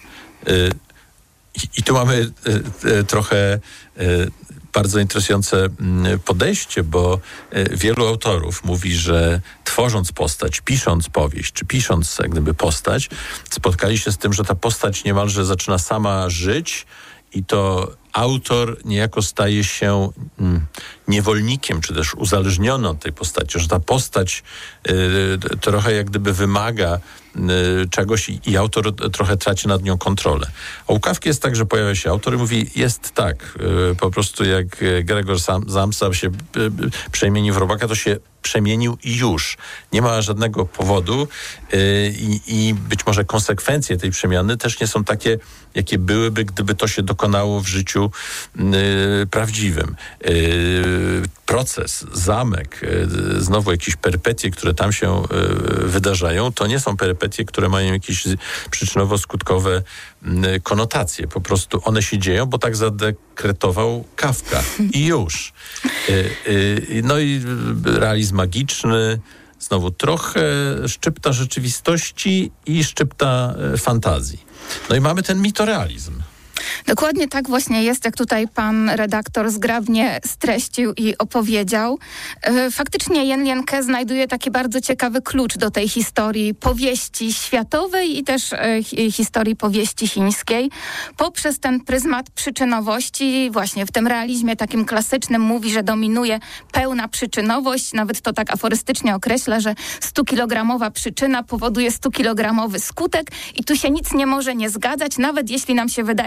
I tu mamy trochę bardzo interesujące podejście, bo wielu autorów mówi, że tworząc postać, pisząc powieść, czy pisząc jak gdyby postać, spotkali się z tym, że ta postać niemalże zaczyna sama żyć i to autor niejako staje się niewolnikiem, czy też uzależniony od tej postaci, że ta postać trochę jak gdyby wymaga czegoś i autor trochę traci nad nią kontrolę. A u Kafki jest tak, że pojawia się autor i mówi, jest tak, po prostu jak Gregor Samsa się przemienił w robaka, to się przemienił i już. Nie ma żadnego powodu i być może konsekwencje tej przemiany też nie są takie, jakie byłyby, gdyby to się dokonało w życiu prawdziwym. Proces, zamek, znowu jakieś perypetie, które tam się wydarzają, to nie są perypetie, które mają jakieś przyczynowo-skutkowe konotacje. Po prostu one się dzieją, bo tak zadekretował Kafka. I już. No i realizm magiczny, znowu trochę szczypta rzeczywistości i szczypta fantazji. No i mamy ten mitorealizm. Dokładnie tak właśnie jest, jak tutaj pan redaktor zgrabnie streścił i opowiedział. Faktycznie Jen Lianke znajduje taki bardzo ciekawy klucz do tej historii powieści światowej i też historii powieści chińskiej. Poprzez ten pryzmat przyczynowości, właśnie w tym realizmie takim klasycznym mówi, że dominuje pełna przyczynowość. Nawet to tak aforystycznie określa, że 100-kilogramowa przyczyna powoduje 100-kilogramowy skutek i tu się nic nie może nie zgadzać, nawet jeśli nam się wydaje, że coś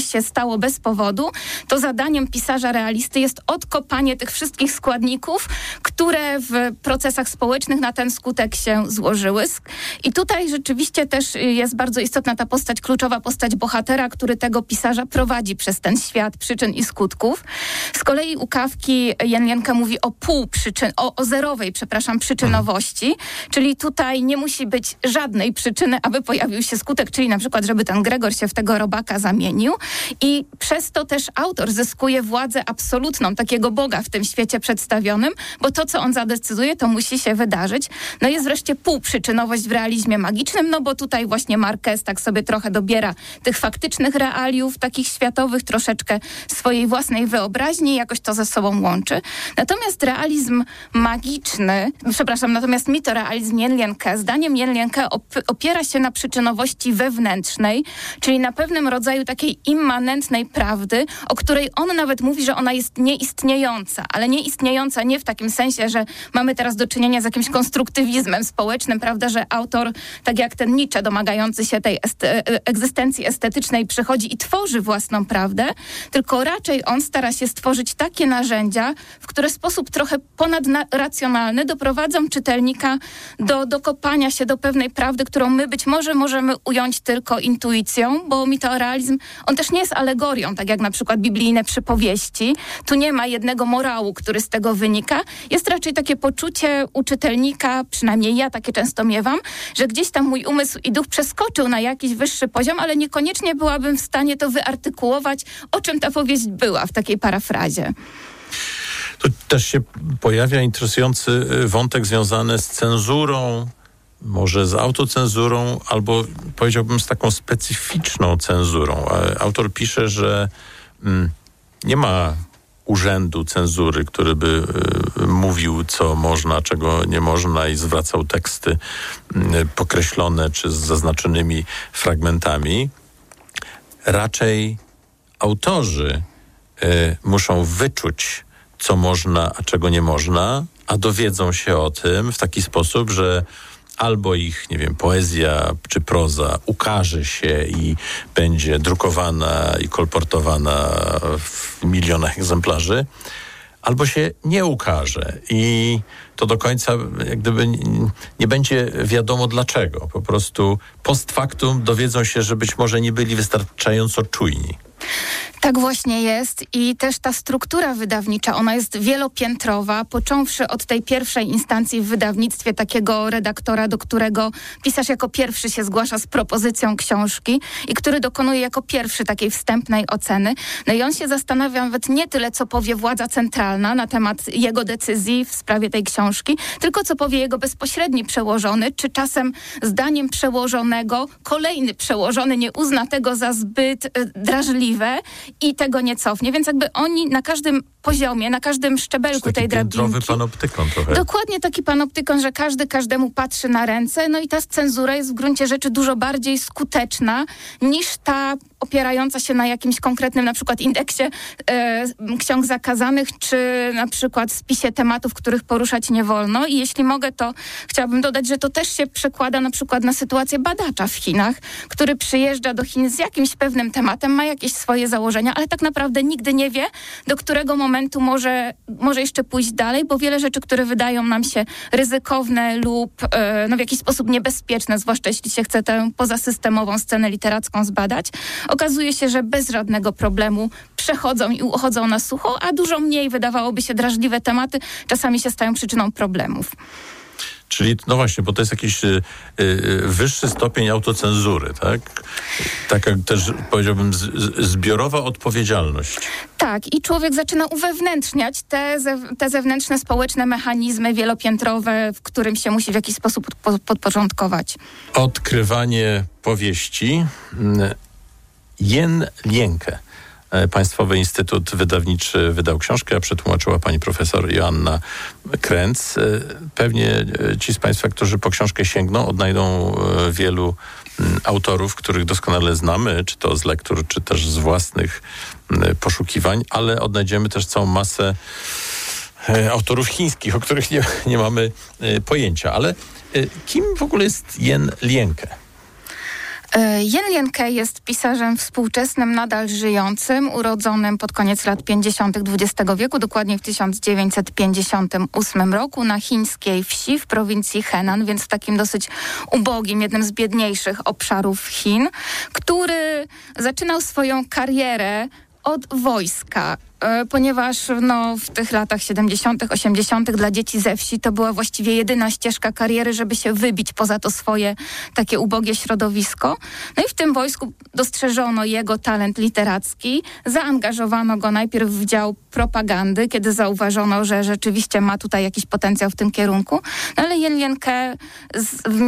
się stało bez powodu, to zadaniem pisarza realisty jest odkopanie tych wszystkich składników, które w procesach społecznych na ten skutek się złożyły. I tutaj rzeczywiście też jest bardzo istotna ta postać, kluczowa postać bohatera, który tego pisarza prowadzi przez ten świat przyczyn i skutków. Z kolei u Kafki Jan Lienke mówi o zerowej przyczynowości, czyli tutaj nie musi być żadnej przyczyny, aby pojawił się skutek, czyli na przykład, żeby ten Gregor się w tego robaka zamienił i przez to też autor zyskuje władzę absolutną, takiego Boga w tym świecie przedstawionym, bo to, co on zadecyduje, to musi się wydarzyć. No jest wreszcie półprzyczynowość w realizmie magicznym, no bo tutaj właśnie Marquez tak sobie trochę dobiera tych faktycznych realiów, takich światowych, troszeczkę swojej własnej wyobraźni i jakoś to ze sobą łączy. Natomiast natomiast mitorealizm Jan Lienke, zdaniem Jan Lienke opiera się na przyczynowości wewnętrznej, czyli na pewnym rodzaju takiej immanentnej prawdy, o której on nawet mówi, że ona jest nieistniejąca, ale nieistniejąca nie w takim sensie, że mamy teraz do czynienia z jakimś konstruktywizmem społecznym, prawda, że autor, tak jak ten Nietzsche, domagający się tej egzystencji estetycznej, przychodzi i tworzy własną prawdę, tylko raczej on stara się stworzyć takie narzędzia, w które w sposób trochę ponadracjonalny doprowadzą czytelnika do dokopania się do pewnej prawdy, którą my być może możemy ująć tylko intuicją, bo mitorealizm, on też nie jest alegorią, tak jak na przykład biblijne przypowieści. Tu nie ma jednego morału, który z tego wynika. Jest raczej takie poczucie u czytelnika, przynajmniej ja takie często miewam, że gdzieś tam mój umysł i duch przeskoczył na jakiś wyższy poziom, ale niekoniecznie byłabym w stanie to wyartykułować, o czym ta powieść była w takiej parafrazie. Tu też się pojawia interesujący wątek związany z cenzurą, może z autocenzurą, albo powiedziałbym z taką specyficzną cenzurą. Autor pisze, że nie ma urzędu cenzury, który by mówił, co można, czego nie można i zwracał teksty pokreślone czy z zaznaczonymi fragmentami. Raczej autorzy muszą wyczuć, co można, a czego nie można, a dowiedzą się o tym w taki sposób, że albo ich, nie wiem, poezja czy proza ukaże się i będzie drukowana i kolportowana w milionach egzemplarzy, albo się nie ukaże i to do końca jak gdyby nie będzie wiadomo dlaczego. Po prostu post factum dowiedzą się, że być może nie byli wystarczająco czujni. Tak właśnie jest i też ta struktura wydawnicza, ona jest wielopiętrowa, począwszy od tej pierwszej instancji w wydawnictwie takiego redaktora, do którego pisarz jako pierwszy się zgłasza z propozycją książki i który dokonuje jako pierwszy takiej wstępnej oceny. No i on się zastanawia nawet nie tyle, co powie władza centralna na temat jego decyzji w sprawie tej książki, tylko co powie jego bezpośredni przełożony, czy czasem zdaniem przełożonego kolejny przełożony nie uzna tego za zbyt drażliwe i tego nie cofnie, więc jakby oni na każdym poziomie, na każdym szczebelku tej drabinki. Piętrowy panoptykon trochę. Dokładnie taki panoptykon, że każdy każdemu patrzy na ręce, no i ta cenzura jest w gruncie rzeczy dużo bardziej skuteczna niż ta opierająca się na jakimś konkretnym na przykład indeksie ksiąg zakazanych, czy na przykład spisie tematów, których poruszać nie wolno. I jeśli mogę, to chciałabym dodać, że to też się przekłada na przykład na sytuację badacza w Chinach, który przyjeżdża do Chin z jakimś pewnym tematem, ma jakieś swoje założenia, ale tak naprawdę nigdy nie wie, do którego momentu może jeszcze pójść dalej, bo wiele rzeczy, które wydają nam się ryzykowne lub w jakiś sposób niebezpieczne, zwłaszcza jeśli się chce tę pozasystemową scenę literacką zbadać, okazuje się, że bez żadnego problemu przechodzą i uchodzą na sucho, a dużo mniej wydawałoby się drażliwe tematy czasami się stają przyczyną problemów. Czyli, no właśnie, bo to jest jakiś wyższy stopień autocenzury, tak? Taka też, powiedziałbym, zbiorowa odpowiedzialność. Tak, i człowiek zaczyna uwewnętrzniać te zewnętrzne społeczne mechanizmy wielopiętrowe, w którym się musi w jakiś sposób podporządkować. Odkrywanie powieści. Jan Lienke. Państwowy Instytut Wydawniczy wydał książkę, a przetłumaczyła pani profesor Joanna Kręc. Pewnie ci z państwa, którzy po książkę sięgną, odnajdą wielu autorów, których doskonale znamy, czy to z lektur, czy też z własnych poszukiwań, ale odnajdziemy też całą masę autorów chińskich, o których nie mamy pojęcia. Ale kim w ogóle jest Jan Lienke? Jen Lienke jest pisarzem współczesnym, nadal żyjącym, urodzonym pod koniec lat 50. XX wieku, dokładnie w 1958 roku na chińskiej wsi w prowincji Henan, więc w takim dosyć ubogim, jednym z biedniejszych obszarów Chin, który zaczynał swoją karierę od wojska, ponieważ w tych latach 70., 80. dla dzieci ze wsi to była właściwie jedyna ścieżka kariery, żeby się wybić poza to swoje takie ubogie środowisko. No i w tym wojsku dostrzeżono jego talent literacki, zaangażowano go najpierw w dział propagandy, kiedy zauważono, że rzeczywiście ma tutaj jakiś potencjał w tym kierunku. No ale Jen Lienke w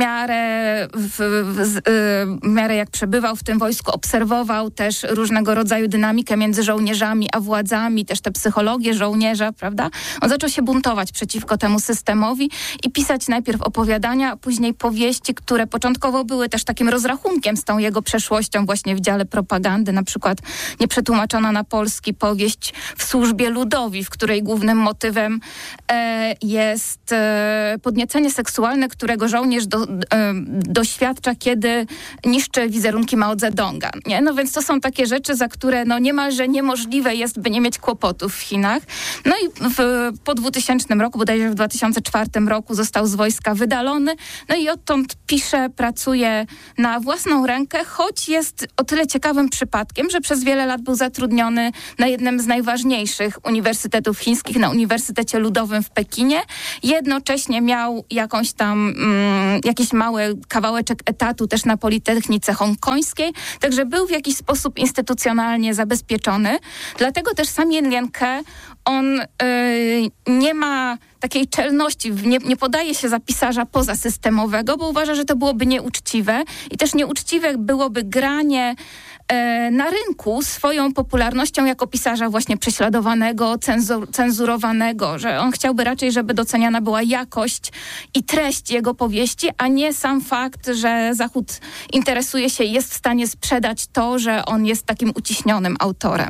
miarę jak przebywał w tym wojsku, obserwował też różnego rodzaju dynamikę między żołnierzami a władzami, też tę psychologię żołnierza, prawda? On zaczął się buntować przeciwko temu systemowi i pisać najpierw opowiadania, a później powieści, które początkowo były też takim rozrachunkiem z tą jego przeszłością właśnie w dziale propagandy, na przykład nieprzetłumaczona na polski powieść W służbie ludowi, w której głównym motywem jest podniecenie seksualne, którego żołnierz doświadcza, kiedy niszczy wizerunki Mao Zedonga. Nie? No więc to są takie rzeczy, za które niemalże niemożliwe jest, by nie mieć kłopotów w Chinach. No i po 2000 roku, bodajże w 2004 roku został z wojska wydalony. No i odtąd pisze, pracuje na własną rękę, choć jest o tyle ciekawym przypadkiem, że przez wiele lat był zatrudniony na jednym z najważniejszych uniwersytetów chińskich, na Uniwersytecie Ludowym w Pekinie. Jednocześnie miał jakiś mały kawałeczek etatu też na Politechnice Hongkońskiej, także był w jakiś sposób instytucjonalnie zabezpieczony. Dlatego też sam Jen Lienke, on nie ma takiej czelności, nie podaje się za pisarza pozasystemowego, bo uważa, że to byłoby nieuczciwe i też nieuczciwe byłoby granie na rynku swoją popularnością jako pisarza właśnie prześladowanego, cenzurowanego, że on chciałby raczej, żeby doceniana była jakość i treść jego powieści, a nie sam fakt, że Zachód interesuje się i jest w stanie sprzedać to, że on jest takim uciśnionym autorem.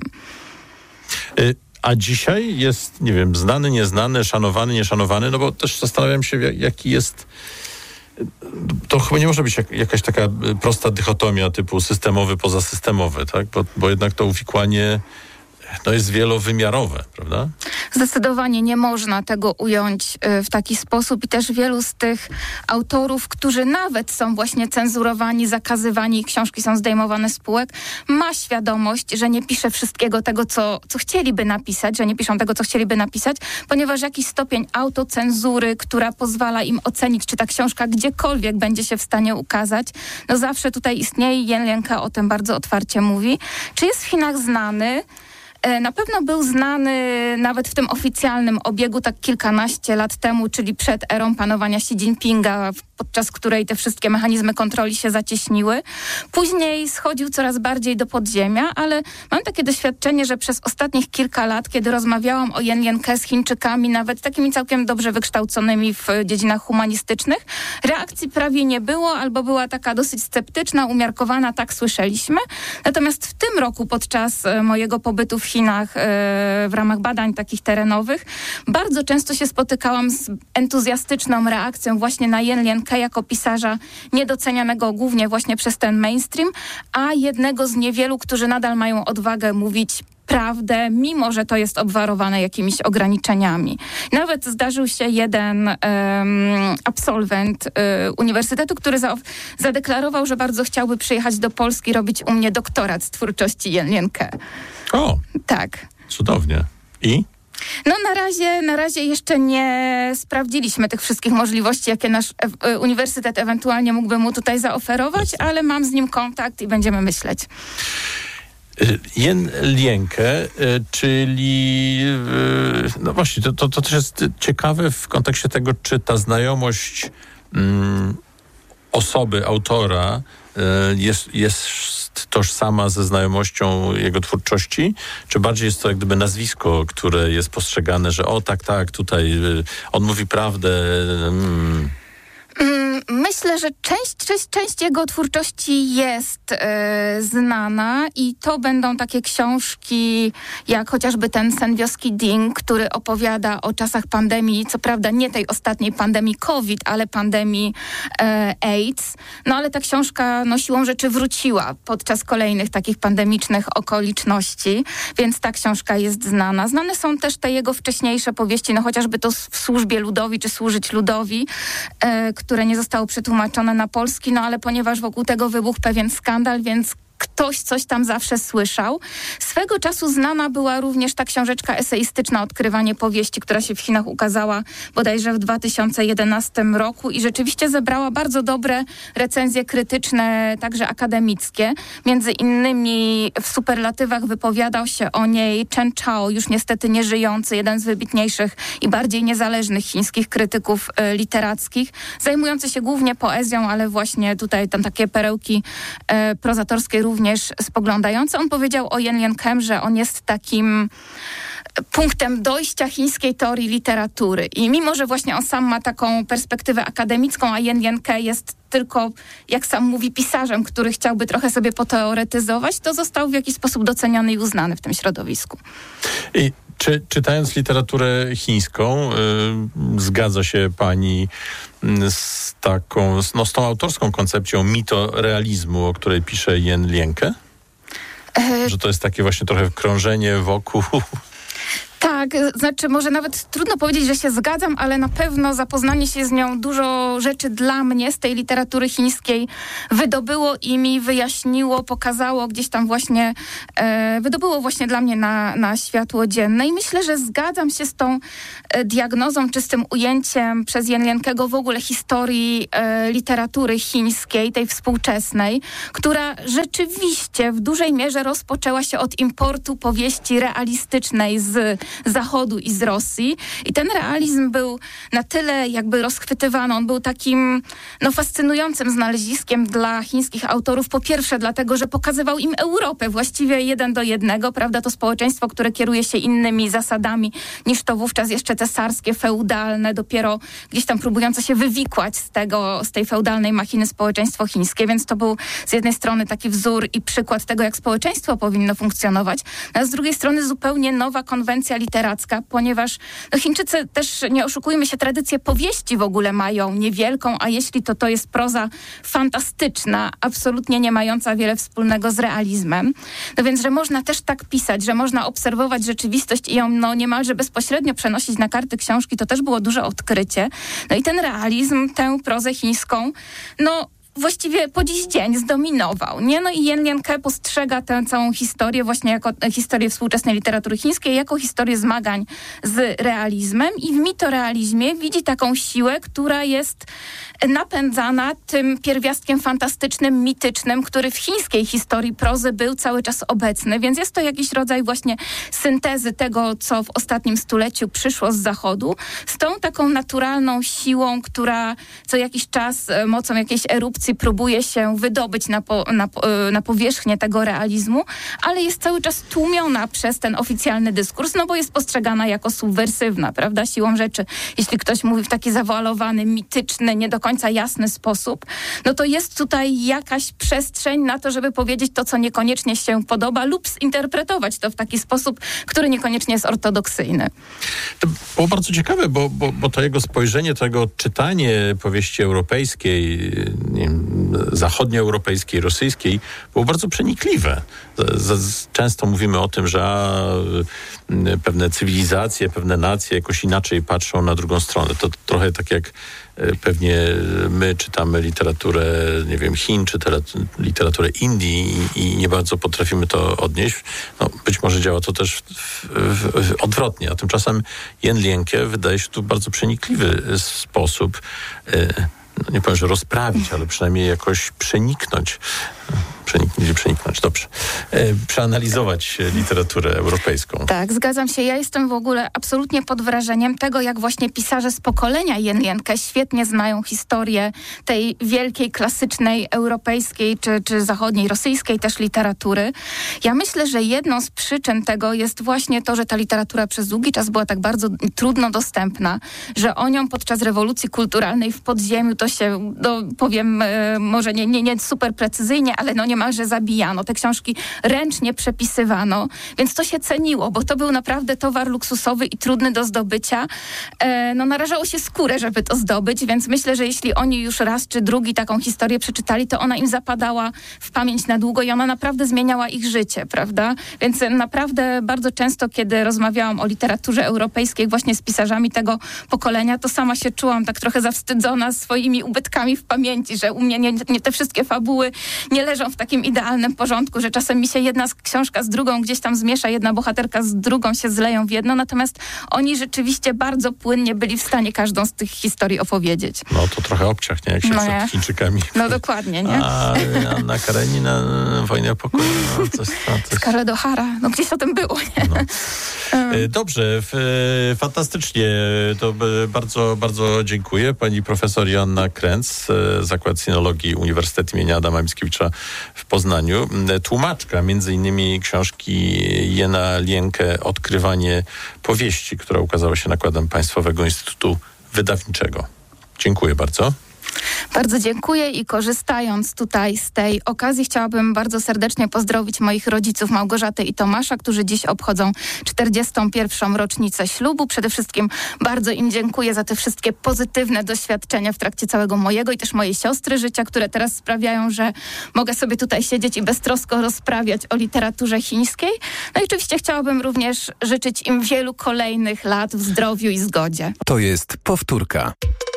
A dzisiaj jest, nie wiem, znany, nieznany, szanowany, nieszanowany, no bo też zastanawiam się, jaki jest... To chyba nie może być jakaś taka prosta dychotomia typu systemowy, pozasystemowy, tak? Bo jednak to uwikłanie jest wielowymiarowe, prawda? Zdecydowanie nie można tego ująć w taki sposób i też wielu z tych autorów, którzy nawet są właśnie cenzurowani, zakazywani, książki są zdejmowane z półek, ma świadomość, że nie pisze wszystkiego tego, co chcieliby napisać, że nie piszą tego, co chcieliby napisać, ponieważ jakiś stopień autocenzury, która pozwala im ocenić, czy ta książka gdziekolwiek będzie się w stanie ukazać, zawsze tutaj istnieje i Jen Lienke o tym bardzo otwarcie mówi. Czy jest w Chinach znany? Na pewno był znany nawet w tym oficjalnym obiegu tak kilkanaście lat temu, czyli przed erą panowania Xi Jinpinga, podczas której te wszystkie mechanizmy kontroli się zacieśniły. Później schodził coraz bardziej do podziemia, ale mam takie doświadczenie, że przez ostatnich kilka lat, kiedy rozmawiałam o Jen Lienke z Chińczykami, nawet takimi całkiem dobrze wykształconymi w dziedzinach humanistycznych, reakcji prawie nie było, albo była taka dosyć sceptyczna, umiarkowana, tak słyszeliśmy. Natomiast w tym roku podczas mojego pobytu w Chinach w ramach badań takich terenowych bardzo często się spotykałam z entuzjastyczną reakcją właśnie na Jen Lienke jako pisarza niedocenianego głównie właśnie przez ten mainstream, a jednego z niewielu, którzy nadal mają odwagę mówić prawdę, mimo że to jest obwarowane jakimiś ograniczeniami. Nawet zdarzył się jeden absolwent uniwersytetu, który zadeklarował, że bardzo chciałby przyjechać do Polski, robić u mnie doktorat z twórczości Jen Lienke. O! Tak. Cudownie. I? Na razie jeszcze nie sprawdziliśmy tych wszystkich możliwości, jakie nasz uniwersytet ewentualnie mógłby mu tutaj zaoferować, ale mam z nim kontakt i będziemy myśleć. Jen Lienke, czyli właśnie, to też jest ciekawe w kontekście tego, czy ta znajomość osoby, autora jest tożsama ze znajomością jego twórczości, czy bardziej jest to jak gdyby nazwisko, które jest postrzegane, że tak, tutaj on mówi prawdę. Myślę, że część jego twórczości jest znana i to będą takie książki jak chociażby ten Sen wioski Ding, który opowiada o czasach pandemii, co prawda nie tej ostatniej pandemii COVID, ale pandemii AIDS. No ale ta książka siłą rzeczy wróciła podczas kolejnych takich pandemicznych okoliczności, więc ta książka jest znana. Znane są też te jego wcześniejsze powieści, chociażby to W służbie ludowi czy Służyć ludowi, które nie zostało przetłumaczone na polski, ale ponieważ wokół tego wybuchł pewien skandal, więc ktoś coś tam zawsze słyszał. Swego czasu znana była również ta książeczka eseistyczna Odkrywanie powieści, która się w Chinach ukazała bodajże w 2011 roku i rzeczywiście zebrała bardzo dobre recenzje krytyczne, także akademickie. Między innymi w superlatywach wypowiadał się o niej Chen Chao, już niestety nieżyjący, jeden z wybitniejszych i bardziej niezależnych chińskich krytyków literackich, zajmujący się głównie poezją, ale właśnie tutaj tam takie perełki prozatorskie również spoglądające. On powiedział o Yen Liankem, że on jest takim punktem dojścia chińskiej teorii literatury. I mimo, że właśnie on sam ma taką perspektywę akademicką, a Yen Lianke jest tylko, jak sam mówi, pisarzem, który chciałby trochę sobie poteoretyzować, to został w jakiś sposób doceniony i uznany w tym środowisku. I czytając literaturę chińską, zgadza się pani z taką, z tą autorską koncepcją mitorealizmu, o której pisze Yen Lianke? Że to jest takie właśnie trochę krążenie wokół... Tak, znaczy może nawet trudno powiedzieć, że się zgadzam, ale na pewno zapoznanie się z nią dużo rzeczy dla mnie z tej literatury chińskiej wydobyło i mi wyjaśniło, pokazało gdzieś tam właśnie, wydobyło właśnie dla mnie na światło dzienne i myślę, że zgadzam się z tą diagnozą czy z tym ujęciem przez Yen Liankego w ogóle historii literatury chińskiej, tej współczesnej, która rzeczywiście w dużej mierze rozpoczęła się od importu powieści realistycznej z Zachodu i z Rosji. I ten realizm był na tyle jakby rozchwytywany, on był takim fascynującym znaleziskiem dla chińskich autorów. Po pierwsze dlatego, że pokazywał im Europę właściwie 1:1, prawda? To społeczeństwo, które kieruje się innymi zasadami niż to wówczas jeszcze cesarskie, feudalne, dopiero gdzieś tam próbujące się wywikłać z tej feudalnej machiny społeczeństwo chińskie, więc to był z jednej strony taki wzór i przykład tego, jak społeczeństwo powinno funkcjonować, a z drugiej strony zupełnie nowa konwencja literacka, ponieważ Chińczycy też, nie oszukujmy się, tradycję powieści w ogóle mają niewielką, a jeśli to jest proza fantastyczna, absolutnie nie mająca wiele wspólnego z realizmem. No więc, że można też tak pisać, że można obserwować rzeczywistość i ją niemalże bezpośrednio przenosić na karty książki, to też było duże odkrycie. No i ten realizm, tę prozę chińską, właściwie po dziś dzień zdominował, nie? No i Yen Lianke postrzega tę całą historię właśnie jako historię współczesnej literatury chińskiej, jako historię zmagań z realizmem i w mitorealizmie widzi taką siłę, która jest napędzana tym pierwiastkiem fantastycznym, mitycznym, który w chińskiej historii prozy był cały czas obecny, więc jest to jakiś rodzaj właśnie syntezy tego, co w ostatnim stuleciu przyszło z Zachodu, z tą taką naturalną siłą, która co jakiś czas mocą jakiejś erupcji próbuje się wydobyć na powierzchnię tego realizmu, ale jest cały czas tłumiona przez ten oficjalny dyskurs, bo jest postrzegana jako subwersywna, prawda, siłą rzeczy. Jeśli ktoś mówi w taki zawoalowany, mityczny, nie do końca jasny sposób, to jest tutaj jakaś przestrzeń na to, żeby powiedzieć to, co niekoniecznie się podoba lub zinterpretować to w taki sposób, który niekoniecznie jest ortodoksyjny. To było bardzo ciekawe, bo to jego spojrzenie, to jego czytanie powieści europejskiej, zachodnioeuropejskiej, rosyjskiej było bardzo przenikliwe. Często mówimy o tym, że pewne cywilizacje, pewne nacje jakoś inaczej patrzą na drugą stronę. To trochę tak jak pewnie my czytamy literaturę, nie wiem, Chin, czy literaturę Indii i nie bardzo potrafimy to odnieść. Być może działa to też odwrotnie, a tymczasem Yen Lianke wydaje się tu w bardzo przenikliwy sposób nie powiem, że rozprawić, ale przynajmniej jakoś przeniknąć. Przeniknąć, dobrze. przeanalizować literaturę europejską. Tak, zgadzam się. Ja jestem w ogóle absolutnie pod wrażeniem tego, jak właśnie pisarze z pokolenia Jen Lienke świetnie znają historię tej wielkiej, klasycznej, europejskiej czy zachodniej, rosyjskiej też literatury. Ja myślę, że jedną z przyczyn tego jest właśnie to, że ta literatura przez długi czas była tak bardzo trudno dostępna, że o nią podczas rewolucji kulturalnej w podziemiu to się, powiem może nie super precyzyjnie, ale niemalże zabijano. Te książki ręcznie przepisywano, więc to się ceniło, bo to był naprawdę towar luksusowy i trudny do zdobycia. Narażało się skórę, żeby to zdobyć, więc myślę, że jeśli oni już raz czy drugi taką historię przeczytali, to ona im zapadała w pamięć na długo i ona naprawdę zmieniała ich życie, prawda? Więc naprawdę bardzo często, kiedy rozmawiałam o literaturze europejskiej właśnie z pisarzami tego pokolenia, to sama się czułam tak trochę zawstydzona swoimi ubytkami w pamięci, że u mnie nie te wszystkie fabuły nie leżą w takim idealnym porządku, że czasem mi się jedna książka z drugą gdzieś tam zmiesza, jedna bohaterka z drugą się zleją w jedno, natomiast oni rzeczywiście bardzo płynnie byli w stanie każdą z tych historii opowiedzieć. No to trochę obciach, nie? Jak się przed Chińczykami. No dokładnie, nie? A Anna Karenina, Wojna o pokoju. Scarlett O'Hara, gdzieś o tym było, nie? No. Dobrze, fantastycznie. To bardzo, bardzo dziękuję. Pani profesor Joanna Kręc, Zakład Sinologii Uniwersytetu im. Adama Mickiewicza w Poznaniu. Tłumaczka między innymi książki Jena Lienke Odkrywanie powieści, która ukazała się nakładem Państwowego Instytutu Wydawniczego. Dziękuję bardzo. Bardzo dziękuję i korzystając tutaj z tej okazji chciałabym bardzo serdecznie pozdrowić moich rodziców Małgorzatę i Tomasza, którzy dziś obchodzą 41. rocznicę ślubu. Przede wszystkim bardzo im dziękuję za te wszystkie pozytywne doświadczenia w trakcie całego mojego i też mojej siostry życia, które teraz sprawiają, że mogę sobie tutaj siedzieć i beztrosko rozprawiać o literaturze chińskiej. No i oczywiście chciałabym również życzyć im wielu kolejnych lat w zdrowiu i zgodzie. To jest powtórka.